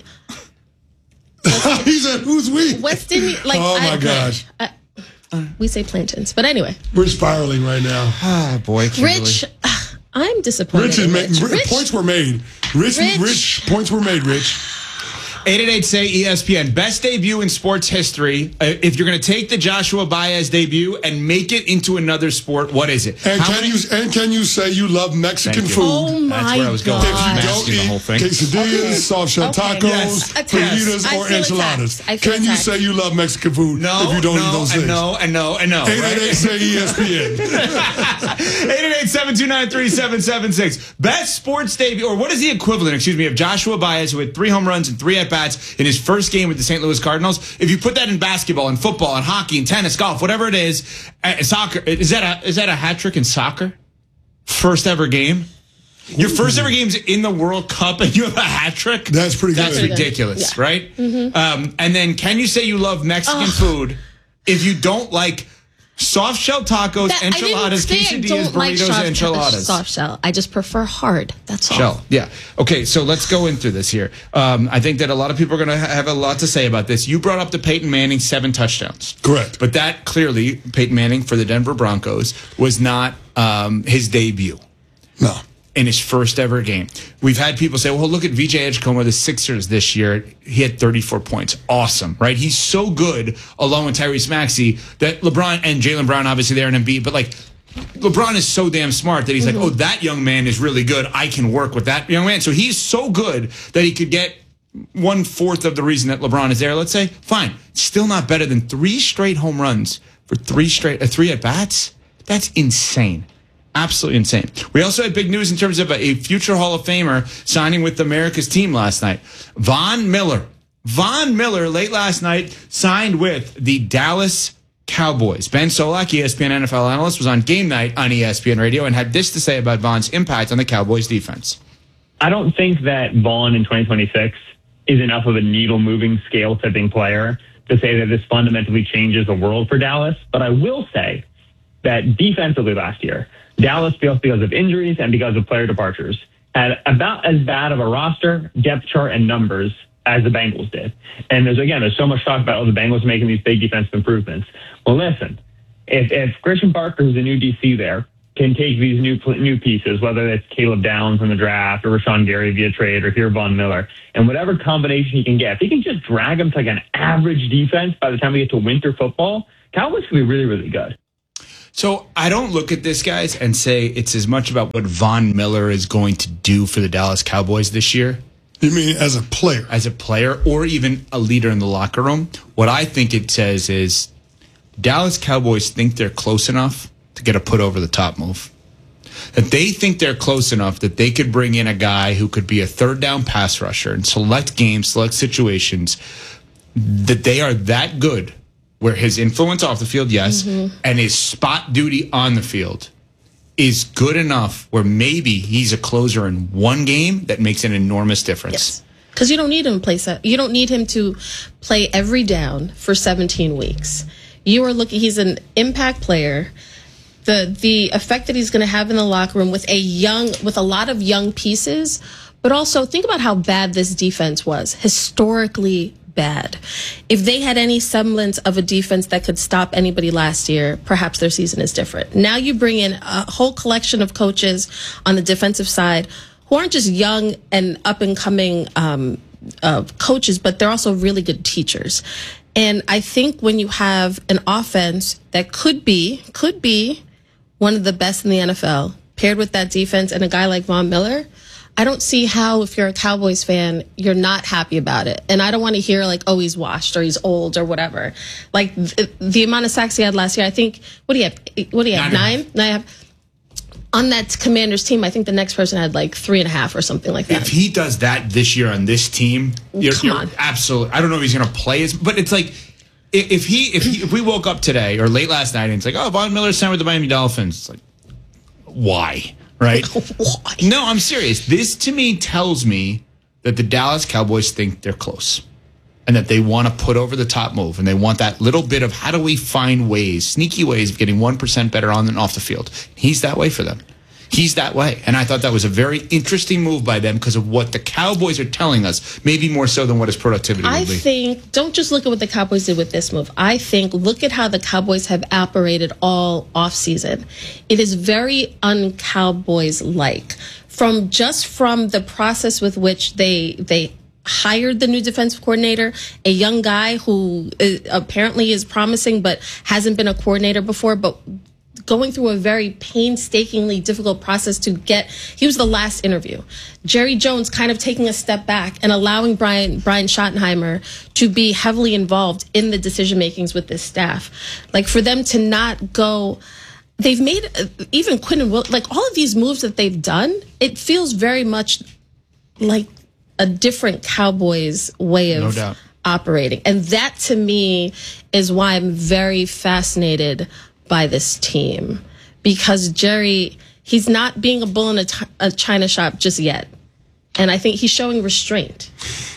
He said, "Who's we?" West Indian. Like Oh, my I, gosh. I, we say plantains, but anyway, We're spiraling right now. Ah, boy, Kimberly. Rich. uh, I'm disappointed. Rich is in ma- Rich. Rich. Rich, Points were made. Rich, Rich. Rich. Points were made. Rich. eight eight eight say E S P N. Best debut in sports history. Uh, if you're going to take the Joshua Baez debut and make it into another sport, what is it? And How can many- you and can you say you love Mexican Thank you. food? Oh my That's where I was going. God. If you Masking don't the eat whole thing. quesadillas, soft shell Okay. tacos, Yes. Attacked. fajitas, I or feel enchiladas, attacked. I feel can you attacked. say you love Mexican food No, if you don't no, eat those and things? no, and no, and no. eight eight eight say E S P N. eight eight eight, seven two nine, three seven seven six. Best sports debut, or what is the equivalent, excuse me, of Joshua Baez, who had three home runs and three at-bats in his first game with the Saint Louis Cardinals. If you put that in basketball and football and hockey and tennis, golf, whatever it is, uh, soccer, is that a is that a hat trick in soccer? First ever game? Your first ever game's in the World Cup and you have a hat trick? That's pretty good. That's Pretty good. ridiculous, Yeah. right? Um, and then can you say you love Mexican food if you don't like soft shell tacos, That- enchiladas, I didn't say I quesadillas, don't like burritos, soft, enchiladas? soft shell. I just prefer hard. That's all. Shell. Yeah. Okay, so let's go into this here. Um, I think that a lot of people are going to have a lot to say about this. You brought up the Peyton Manning seven touchdowns. Correct. But that clearly, Peyton Manning for the Denver Broncos, was not um, his debut No. in his first ever game. We've had people say, well, look at V J Edgecombe, the Sixers this year. He had thirty-four points. Awesome, right? He's so good, along with Tyrese Maxey, that LeBron and Jaylen Brown, obviously, they're in Embiid, but like, LeBron is so damn smart that he's like, oh, that young man is really good. I can work with that young man. So he's so good that he could get one fourth of the reason that LeBron is there, let's say. Fine. Still not better than three straight home runs for three straight, uh, three at bats. That's insane. Absolutely insane. We also had big news in terms of a future Hall of Famer signing with America's team last night. Von Miller. Von Miller, late last night, signed with the Dallas Cowboys. Ben Solak, E S P N N F L analyst, was on Game Night on E S P N Radio and had this to say about Von's impact on the Cowboys defense. I don't think that Vaughn in twenty twenty-six is enough of a needle-moving, scale-tipping player to say that this fundamentally changes the world for Dallas. But I will say that defensively last year, Dallas, both because of injuries and because of player departures, had about as bad of a roster, depth chart, and numbers as the Bengals did. And there's, again, there's so much talk about, oh, the Bengals are making these big defensive improvements. Well, listen, if, if Christian Parker, who's the new D C there, can take these new new pieces, whether it's Caleb Downs in the draft or Rashawn Gary via trade or here Von Miller, and whatever combination he can get, if he can just drag them to like an average defense by the time we get to winter football, Cowboys can be really, really good. So I don't look at this, guys, and say it's as much about what Von Miller is going to do for the Dallas Cowboys this year. You mean as a player? As a player or even a leader in the locker room. What I think it says is Dallas Cowboys think they're close enough to get a put over the top move. That they think they're close enough that they could bring in a guy who could be a third down pass rusher in select games, select situations, that they are that good where his influence off the field, yes, mm-hmm. and his spot duty on the field is good enough where maybe he's a closer in one game that makes an enormous difference. Yes. Because you don't need him to play. Se- you don't need him to play every down for seventeen weeks. You are looking. He's an impact player. The the effect that he's going to have in the locker room with a young, with a lot of young pieces, but also think about how bad this defense was, historically bad. If they had any semblance of a defense that could stop anybody last year, perhaps their season is different. Now you bring in a whole collection of coaches on the defensive side who aren't just young and up and coming um, uh, coaches, but they're also really good teachers. And I think when you have an offense that could be, could be one of the best in the N F L, paired with that defense and a guy like Von Miller, I don't see how, if you're a Cowboys fan, you're not happy about it. And I don't want to hear like, oh, he's washed or he's old or whatever. Like th- the amount of sacks he had last year, I think, what do you have? What do you have? Nine? Nine? Nine have. On that Commanders team, I think the next person had like three and a half or something like that. If he does that this year on this team, you're, Come you're on. absolutely. I don't know if he's going to play as, but it's like if he if he, if we woke up today or late last night and it's like, oh, Von Miller signed with the Miami Dolphins. It's like, why? Right? Why? No, I'm serious. This to me tells me that the Dallas Cowboys think they're close and that they want to put over the top move and they want that little bit of how do we find ways, sneaky ways of getting one percent better on and off the field. He's that way for them. He's that way. And I thought that was a very interesting move by them because of what the Cowboys are telling us, maybe more so than what his productivity I would be. I think, don't just look at what the Cowboys did with this move. I think, look at how the Cowboys have operated all offseason. It is very un-Cowboys-like. From just from the process with which they they hired the new defensive coordinator, a young guy who is, apparently is promising but hasn't been a coordinator before, but going through a very painstakingly difficult process to get, he was the last interview. Jerry Jones kind of taking a step back and allowing Brian Brian Schottenheimer to be heavily involved in the decision makings with this staff. Like for them to not go, they've made, even Quinn and Will, like all of these moves that they've done, it feels very much like a different Cowboys way of No doubt. operating. And that to me is why I'm very fascinated by this team, because Jerry, he's not being a bull in a, t- a china shop just yet. And I think he's showing restraint.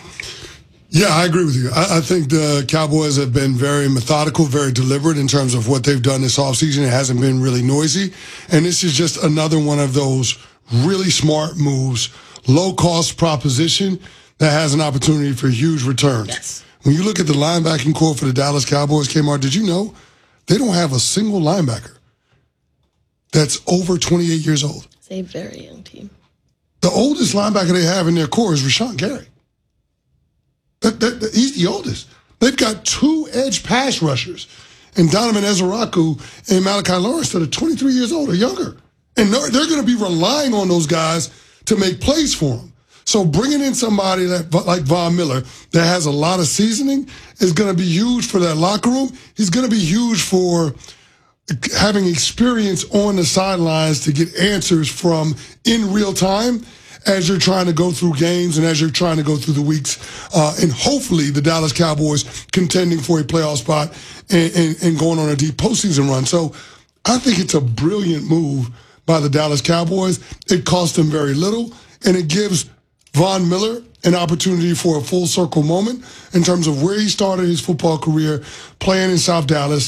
Yeah, I agree with you. I, I think the Cowboys have been very methodical, very deliberate in terms of what they've done this offseason. It hasn't been really noisy. And this is just another one of those really smart moves, low-cost proposition that has an opportunity for huge returns. Yes. When you look at the linebacking core for the Dallas Cowboys, Kmart, did you know they don't have a single linebacker that's over twenty-eight years old? It's a very young team. The oldest linebacker they have in their core is Rashawn Gary. That, that, that, he's the oldest. They've got two edge pass rushers, and Donovan Ezeraku and Malachi Lawrence that are twenty-three years old or younger. And they're, they're going to be relying on those guys to make plays for them. So bringing in somebody that, like Von Miller that has a lot of seasoning is going to be huge for that locker room. He's going to be huge for having experience on the sidelines to get answers from in real time as you're trying to go through games and as you're trying to go through the weeks. Uh, and hopefully the Dallas Cowboys contending for a playoff spot and, and, and going on a deep postseason run. So I think it's a brilliant move by the Dallas Cowboys. It cost them very little, and it gives Von Miller an opportunity for a full circle moment in terms of where he started his football career, playing in South Dallas,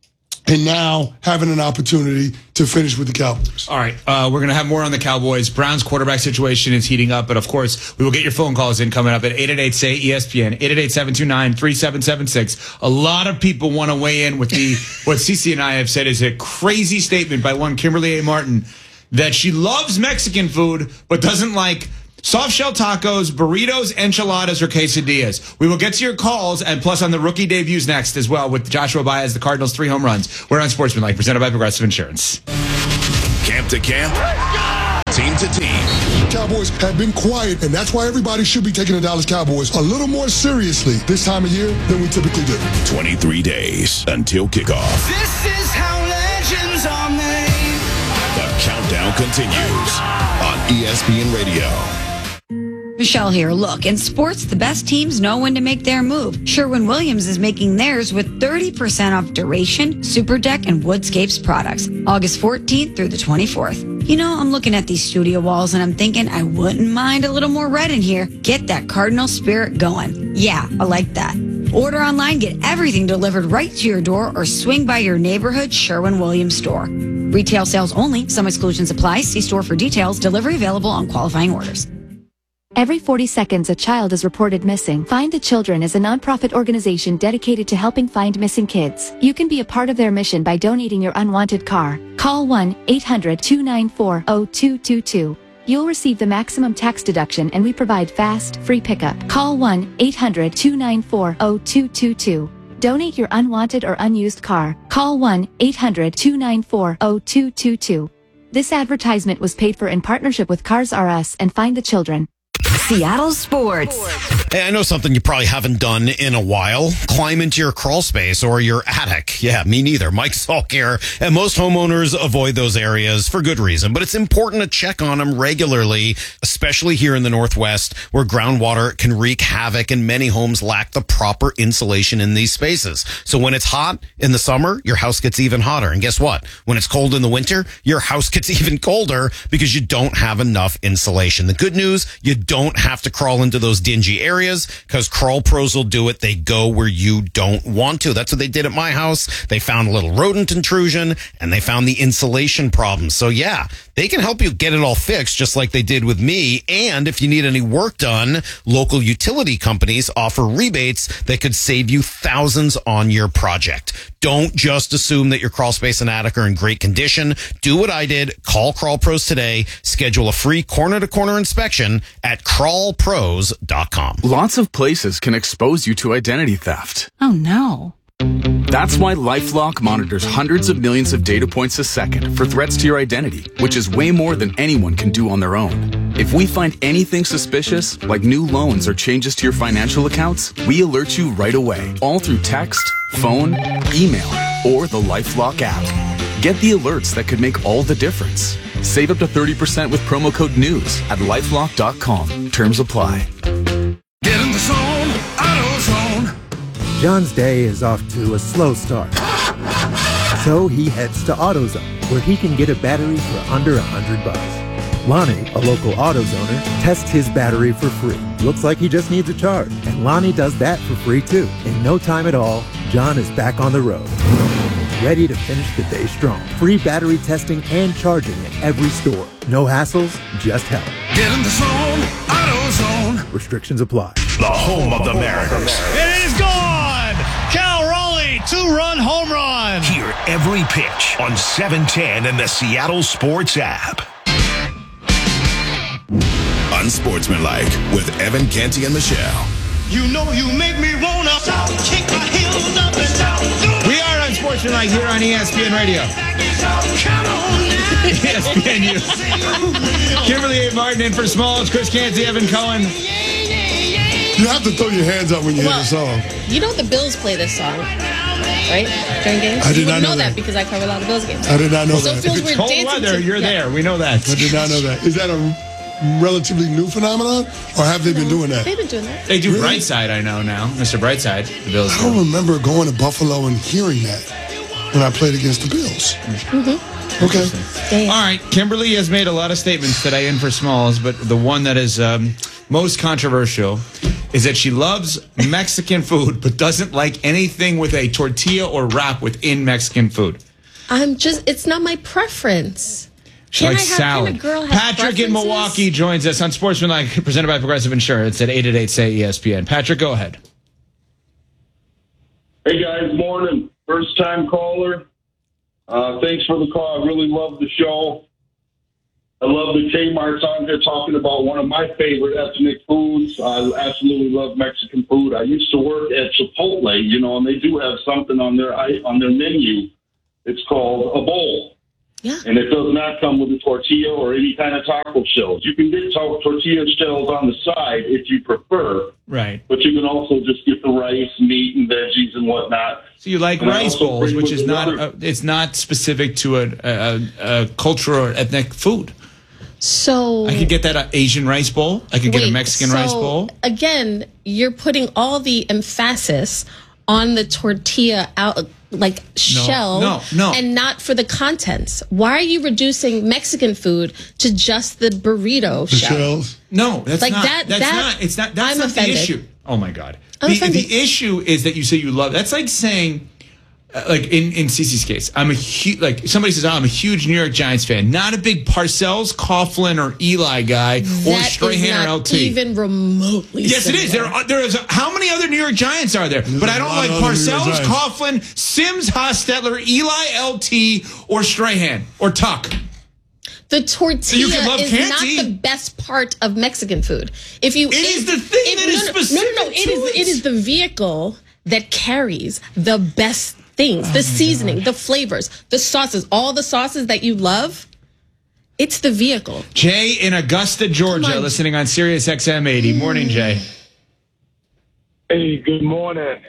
and now having an opportunity to finish with the Cowboys. All right, uh, we're going to have more on the Cowboys. Browns quarterback situation is heating up, but of course, we will get your phone calls in coming up at eight eight eight, S A Y, E S P N, eight eight eight, seven two nine, three seven seven six. A lot of people want to weigh in with the what Cece and I have said is a crazy statement by one Kimberly A. Martin that she loves Mexican food, but doesn't like soft shell tacos, burritos, enchiladas, or quesadillas. We will get to your calls, and plus on the rookie debuts next as well with Joshua Baez, the Cardinals' three home runs. We're on Sportsmanlike, presented by Progressive Insurance. Camp to camp, team to team. Cowboys have been quiet, and that's why everybody should be taking the Dallas Cowboys a little more seriously this time of year than we typically do. twenty-three days until kickoff. This is how legends are made. The countdown continues on E S P N Radio. Michelle here. Look, in sports, the best teams know when to make their move. Sherwin-Williams is making theirs with thirty percent off Duration, Super Deck, and Woodscapes products. August fourteenth through the twenty-fourth. You know, I'm looking at these studio walls and I'm thinking I wouldn't mind a little more red in here. Get that Cardinal spirit going. Yeah, I like that. Order online, get everything delivered right to your door, or swing by your neighborhood Sherwin-Williams store. Retail sales only. Some exclusions apply. See store for details. Delivery available on qualifying orders. Every forty seconds, a child is reported missing. Find the Children is a nonprofit organization dedicated to helping find missing kids. You can be a part of their mission by donating your unwanted car. Call one eight hundred, two nine four, zero two two two. You'll receive the maximum tax deduction, and we provide fast, free pickup. Call one eight hundred, two nine four, zero two two two. Donate your unwanted or unused car. Call one eight hundred, two nine four, zero two two two. This advertisement was paid for in partnership with Cars R Us and Find the Children. Seattle Sports. Hey, I know something you probably haven't done in a while. Climb into your crawl space or your attic. Yeah, me neither. Mike Salk here. And most homeowners avoid those areas for good reason. But it's important to check on them regularly, especially here in the Northwest, where groundwater can wreak havoc and many homes lack the proper insulation in these spaces. So when it's hot in the summer, your house gets even hotter. And guess what? When it's cold in the winter, your house gets even colder because you don't have enough insulation. The good news, you don't have to crawl into those dingy areas because Crawl Pros will do it. They go where you don't want to. That's what they did at my house. They found a little rodent intrusion and they found the insulation problem. So yeah, they can help you get it all fixed just like they did with me. And if you need any work done, local utility companies offer rebates that could save you thousands on your project. Don't just assume that your crawl space and attic are in great condition. Do what I did. Call Crawl Pros today. Schedule a free corner-to-corner inspection at crawl pros dot com. Lots of places can expose you to identity theft. Oh, no. That's why LifeLock monitors hundreds of millions of data points a second for threats to your identity, which is way more than anyone can do on their own. If we find anything suspicious, like new loans or changes to your financial accounts, we alert you right away, all through text, phone, email, or the LifeLock app. Get the alerts that could make all the difference. Save up to thirty percent with promo code NEWS at lifelock dot com. Terms apply. Get in the zone, AutoZone. John's day is off to a slow start. So he heads to AutoZone, where he can get a battery for under a hundred bucks. Lonnie, a local AutoZoner, tests his battery for free. Looks like he just needs a charge. And Lonnie does that for free too. In no time at all, John is back on the road. Ready to finish the day strong. Free battery testing and charging at every store. No hassles, just help. Get in the zone, AutoZone. Restrictions apply. The home of the Mariners. It is gone! Cal Raleigh, two-run home run. Hear every pitch on seven ten and the Seattle Sports app. Unsportsmanlike with Evan Canty and Michelle. You know you make me wanna kick my heels up and down. We are Unsportsmanlike here on E S P N Radio. Come on now. E S P N News. Kimberly A. Martin in for Smalls, Chris Canty, Evan Cohen. You have to throw your hands up when you well, hear the song. You know the Bills play this song. right? During games? I did you not would know know that. that. because I cover a lot of Bills games. I did not know so that. feels If it's we're cold dancing weather, to- you're yeah. there. We know that. I did not know that. Is that a relatively new phenomenon, or have they been doing that? They've been doing that. They do Really? Brightside, I know now. Mister Brightside, the Bills. I don't remember going to Buffalo and hearing that when I played against the Bills. Mm-hmm. Okay. All right. Kimberly has made a lot of statements today in for Smalls, but the one that is um, most controversial is that she loves Mexican food, but doesn't like anything with a tortilla or wrap within Mexican food. I'm just, it's not my preference. She Can likes I have, salad. Can a girl have Patrick in preferences? Milwaukee joins us on Sportsmanlike, presented by Progressive Insurance at eight eight eight, say E S P N. Patrick, go ahead. Hey, guys. Morning. First-time caller. Uh, thanks for the call. I really love the show. I love the Kmart's on here talking about one of my favorite ethnic foods. I absolutely love Mexican food. I used to work at Chipotle, you know, and they do have something on their on their menu. It's called a bowl. Yeah. And it does not come with a tortilla or any kind of taco shells. You can get to- tortilla shells on the side if you prefer. Right. But you can also just get the rice, meat, and veggies and whatnot. So you like And I rice also bowls, bring which with is not another- a, it's not specific to a, a, a cultural or ethnic food. So I could get that uh, Asian rice bowl. I could get a Wait, Mexican so, rice bowl. Again, you're putting all the emphasis on the tortilla out like shell no, no. and not for the contents. Why are you reducing Mexican food to just the burrito The shell? shells. No, that's Like not. that- that's that- not. It's not. That's I'm not offended. the issue. Oh my god. I'm The, offended. the issue is that you say you love. That's like saying, uh, like in in Cece's case, I'm a huge like somebody says, oh, I'm a huge New York Giants fan. Not a big Parcells, Coughlin, or Eli guy, or That is Strahan or not L T. even remotely. Yes, it is. There similar. are, there is. A, how many other New York Giants are there? but I a don't lot like of other New York Parcells, Giants. Coughlin, Sims, Hostetler, Eli, L T, or Strahan or Tuck. The tortilla you can love is Canty. not the best part of Mexican food. If you, It is the thing if- that is no, no, specific No, no, no. It to is. it. It is the vehicle that carries the best things, the seasoning, the flavors, the sauces, all the sauces that you love. It's the vehicle. Jay in Augusta, Georgia, on. listening on Sirius X M eighty. Morning, Jay. Hey, good morning.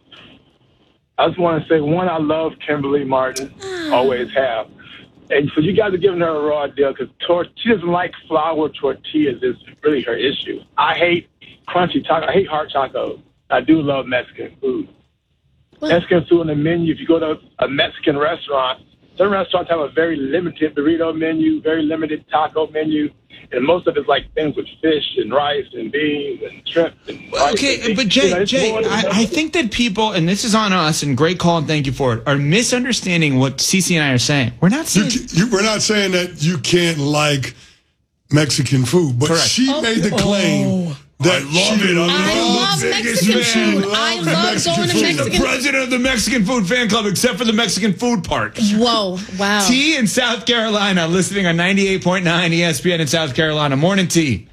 I just want to say, one, I love Kimberly Martin, always have. And so you guys are giving her a raw deal because tor- she doesn't like flour tortillas is really her issue. I hate crunchy tacos. I hate hard tacos. I do love Mexican food. Mexican food on the menu, if you go to a Mexican restaurant, some restaurants have a very limited burrito menu, very limited taco menu, and most of it's like things with fish and rice and beans and shrimp and rice. Okay, and but beef. Jay, You know, it's Jay, more than I, I Mexican. think that people, and this is on us, and great call, and thank you for it, are misunderstanding what Cece and I are saying. We're not You, saying. you, we're not saying that you can't like Mexican food, but Correct. she Oh. made the claim that I love she it. I'm I the love biggest Mexican fan. food. I loves love Mexican going to food. She's the Mexican. president of the Mexican Food Fan Club, except for the Mexican food part. Whoa! Wow. T in South Carolina, listening on ninety-eight point nine E S P N in South Carolina. Morning, T.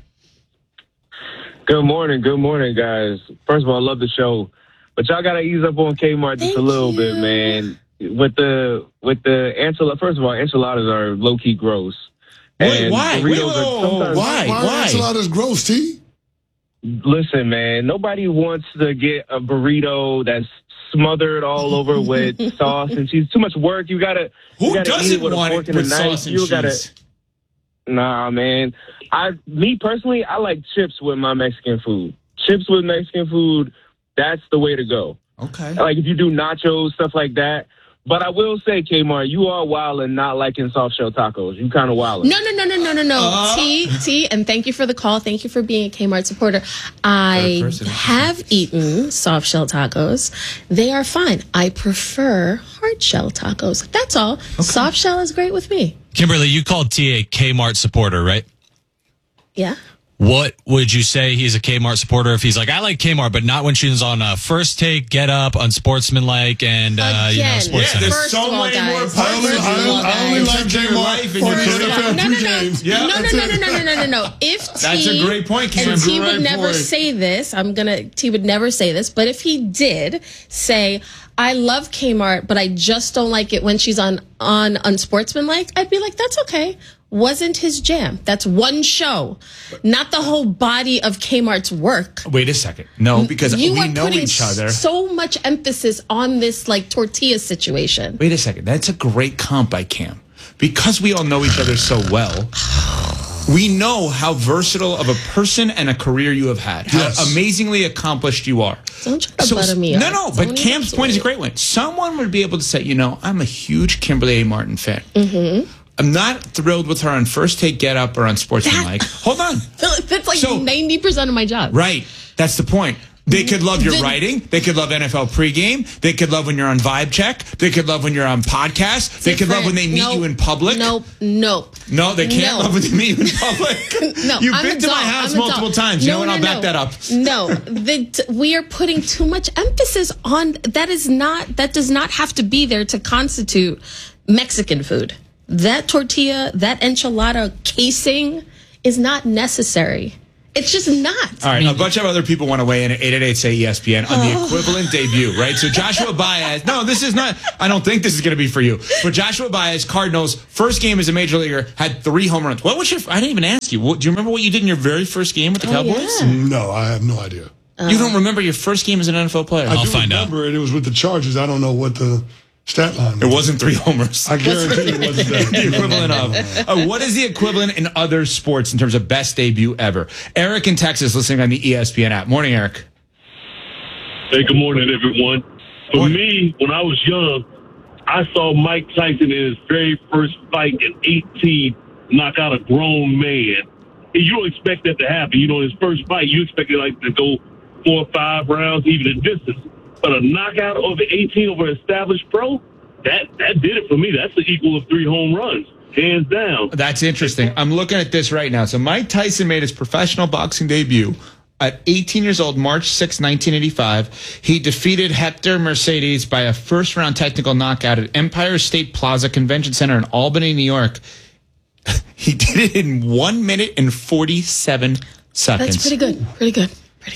Good morning, good morning, guys. First of all, I love the show, but y'all gotta ease up on Kmart just Thank a little you. bit, man. With the with the enchilada, first of all, enchiladas are low key gross. Wait, And why? burritos Wait, are whoa, whoa, whoa, sometimes- why? Why, Why? are enchiladas gross, T? Listen, man, nobody wants to get a burrito that's smothered all over with sauce and cheese. Too much work. You gotta. Who you gotta eat doesn't it with want a it fork and with a knife. sauce and You cheese? gotta. Nah, man. I, me personally, I like chips with my Mexican food. Chips with Mexican food, that's the way to go. Okay. Like if you do nachos, stuff like that. But I will say, Kmart, you are wild and not liking soft shell tacos. You kind of wild. No, no, no, no, no, no, no. Uh. T, T, and thank you for the call. Thank you for being a Kmart supporter. I Third person. have eaten soft shell tacos. They are fine. I prefer hard shell tacos. That's all. Soft shell is great with me. Kimberly, you called T a Kmart supporter, right? Yeah. What would you say he's a Kmart supporter if he's like, I like Kmart, but not when she's on uh, First Take, Get Up, Unsportsmanlike, and uh, you know, Again, Sports Yeah, Center? there's First so of all, many more guys, parts I only, of I your only, I only life. like In terms of your life Kmart and on your the career. N F L No, no, no. pre-games. Yeah, no, no, that's no, it. no, no, no, no, no, no. If T, That's a great point, Kim. and T You're would right never for it. say this. I'm gonna. T would never say this, but if he did say, "I love Kmart, but I just don't like it when she's on on Unsportsmanlike," I'd be like, "That's okay. wasn't his jam. That's one show, not the whole body of Kmart's work. Wait a second. No, because you we are know putting each other. so much emphasis on this like tortilla situation. Wait a second. That's a great comp by Cam. Because we all know each other so well, we know how versatile of a person and a career you have had. How Yes. amazingly accomplished you are. Don't try to butter me no, up. no, Don't but even Cam's point is a great one. Someone would be able to say, you know, I'm a huge Kimberly A. Martin fan. Mm-hmm. I'm not thrilled with her on First Take Get Up or on Sportsmanlike. Hold on. That's like ninety percent of my job. Right. That's the point. They could love your Then- writing. They could love N F L pregame. They could love when you're on Vibe Check. They could love when you're on podcasts. They could love when they meet Nope. you in public. Nope. Nope. No, they can't No. love when they meet you in public. No, You've I'm been a to my doll. house I'm a multiple doll. times. You No, know what? no, I'll back no. that up. No, the, t- we are putting too much emphasis on that. Is not that does not have to be there to constitute Mexican food. That tortilla, that enchilada casing is not necessary. It's just not. All right, a bunch of other people want to weigh in at eight eight eight say E S P N on the Oh. equivalent debut, right? So Joshua Baez, no, this is not, I don't think this is going to be for you. But Joshua Baez, Cardinals, first game as a major leaguer, had three home runs. What was your, I didn't even ask you. What, do you remember what you did in your very first game with the Oh, Cowboys? yeah. No, I have no idea. You don't remember your first game as an N F L player? I do remember it. It was with the Chargers. I don't know what the stat line was. It wasn't three homers. I guarantee it wasn't that. The equivalent of. Uh, what is the equivalent in other sports in terms of best debut ever? Eric in Texas listening on the E S P N app. Morning, Eric. Hey, good morning, everyone. For me, when I was young, I saw Mike Tyson in his very first fight at eighteen knock out a grown man. And you don't expect that to happen. You know, his first fight, you expect it like to go four or five rounds, even in distance. But a knockout over eighteen over an established pro, that that did it for me. That's the equal of three home runs, hands down. That's interesting. I'm looking at this right now. So Mike Tyson made his professional boxing debut at eighteen years old, March sixth, nineteen eighty-five. He defeated Hector Mercedes by a first-round technical knockout at Empire State Plaza Convention Center in Albany, New York. He did it in one minute and forty-seven seconds. That's pretty good. Pretty good.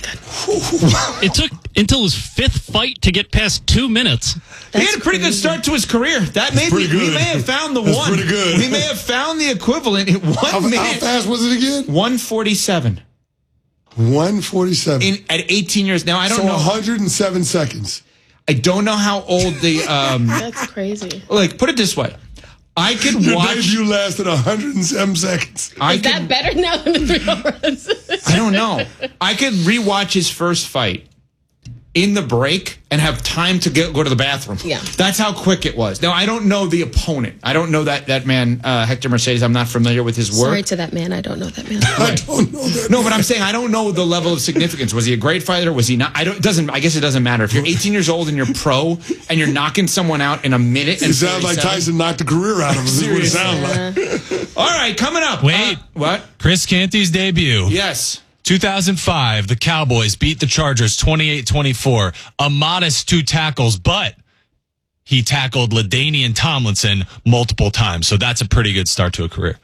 It took until his fifth fight to get past two minutes. He had a pretty good start to his career. That may be, pretty we good. may have found the That's one. pretty good. We may have found the equivalent in one How, minute. how fast was it again? one forty-seven. one forty-seven. In, at eighteen years. Now, I don't so know. one hundred seven seconds. I don't know how old the. Um, That's crazy. like, put it this way. I could Your watch. debut lasted one hundred seven seconds. I Is could, that better now than the three home runs? I don't know. I could rewatch his first fight in the break and have time to get, go to the bathroom. Yeah. That's how quick it was. Now, I don't know the opponent. I don't know that, that man, uh, Hector Mercedes. I'm not familiar with his work. Sorry to that man. I don't know that man. I don't know that. No, but I'm saying I don't know the level of significance. Was he a great fighter? Was he not? I don't. It doesn't. I guess it doesn't matter. If you're eighteen years old and you're pro and you're knocking someone out in a minute and It sounds like forty-seven. Tyson knocked the career out of him. This is what it Seriously. sounds like. All right, coming up. Wait. Uh, what? Chris Canty's debut. Yes. two thousand five, the Cowboys beat the Chargers twenty-eight twenty-four. A modest two tackles, but he tackled LaDainian Tomlinson multiple times. So that's a pretty good start to a career.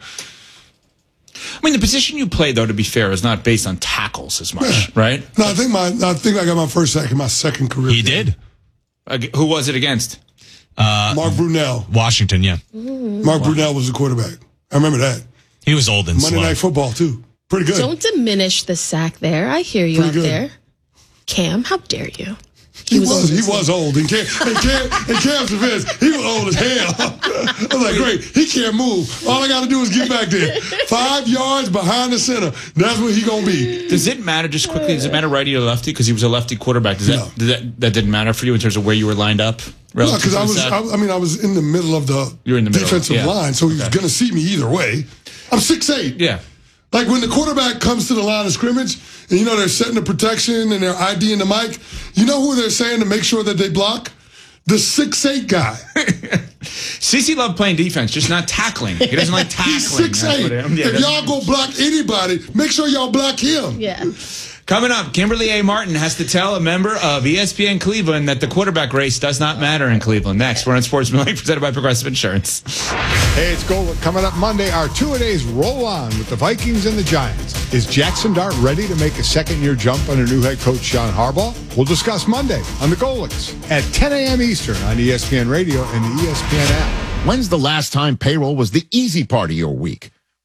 I mean, the position you play, though, to be fair, is not based on tackles as much, right? No, I think my I think I got my first sack in my second career. He did. Uh, who was it against? Uh, Mark Brunell. Washington, yeah. Mark Brunell was the quarterback. I remember that. He was old and Monday slow. Night Football, too. Pretty good. Don't diminish the sack there. I hear you Pretty out good. there. Cam, how dare you? He was he was old. And Cam, and Cam, and Cam's defense, he was old as hell. I was like, great, he can't move. All I got to do is get back there. Five yards behind the center. That's what he going to be. Does it matter, just quickly, does it matter righty or lefty? Because he was a lefty quarterback. Does that, No. does that that didn't matter for you in terms of where you were lined up? No, relative because to I the was, sack? I, I mean, I was in the middle of the, You were in the middle, defensive yeah. line, so he was Okay. going to see me either way. I'm six eight. Yeah. Like when the quarterback comes to the line of scrimmage, and you know they're setting the protection and they're IDing the mic, you know who they're saying to make sure that they block? The six eight guy. CeCe loved playing defense, just not tackling. He doesn't like tackling. He's six That's eight. what it- yeah, If that's- y'all go block anybody, make sure y'all block him. Yeah. Coming up, Kimberly A. Martin has to tell a member of E S P N Cleveland that the quarterback race does not matter in Cleveland. Next, we're on Sportsmanlike, presented by Progressive Insurance. Hey, it's Gold. Coming up Monday, our two-a-days roll on with the Vikings and the Giants. Is Jackson Dart ready to make a second-year jump under new head coach Sean Harbaugh? We'll discuss Monday on the Golics at ten a.m. Eastern on E S P N Radio and the E S P N app. When's the last time payroll was the easy part of your week?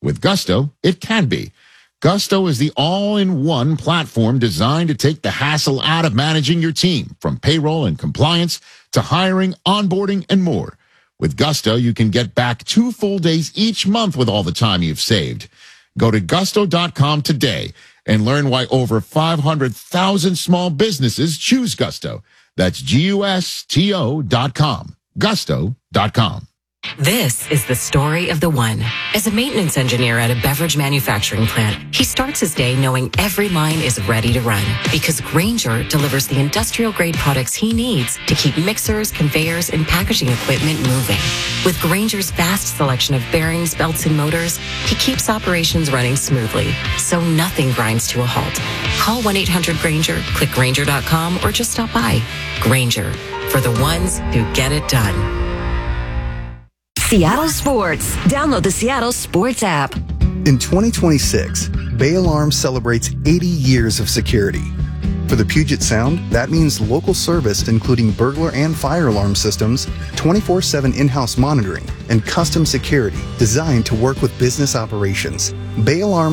With Gusto, it can be. Gusto is the all-in-one platform designed to take the hassle out of managing your team, from payroll and compliance to hiring, onboarding, and more. With Gusto, you can get back two full days each month with all the time you've saved. Go to gusto dot com today and learn why over five hundred thousand small businesses choose Gusto. That's G U S T O dot com. gusto dot com. This is the story of the one. As a maintenance engineer at a beverage manufacturing plant, he starts his day knowing every line is ready to run because Grainger delivers the industrial-grade products he needs to keep mixers, conveyors, and packaging equipment moving. With Grainger's vast selection of bearings, belts, and motors, he keeps operations running smoothly, so nothing grinds to a halt. Call one eight hundred Grainger, click Grainger dot com, or just stop by. Grainger, for the ones who get it done. Seattle Sports. Download the Seattle Sports app. In twenty twenty-six, Bay Alarm celebrates eighty years of security. For the Puget Sound, that means local service including burglar and fire alarm systems, twenty-four seven in-house monitoring, and custom security designed to work with business operations. Bay Alarm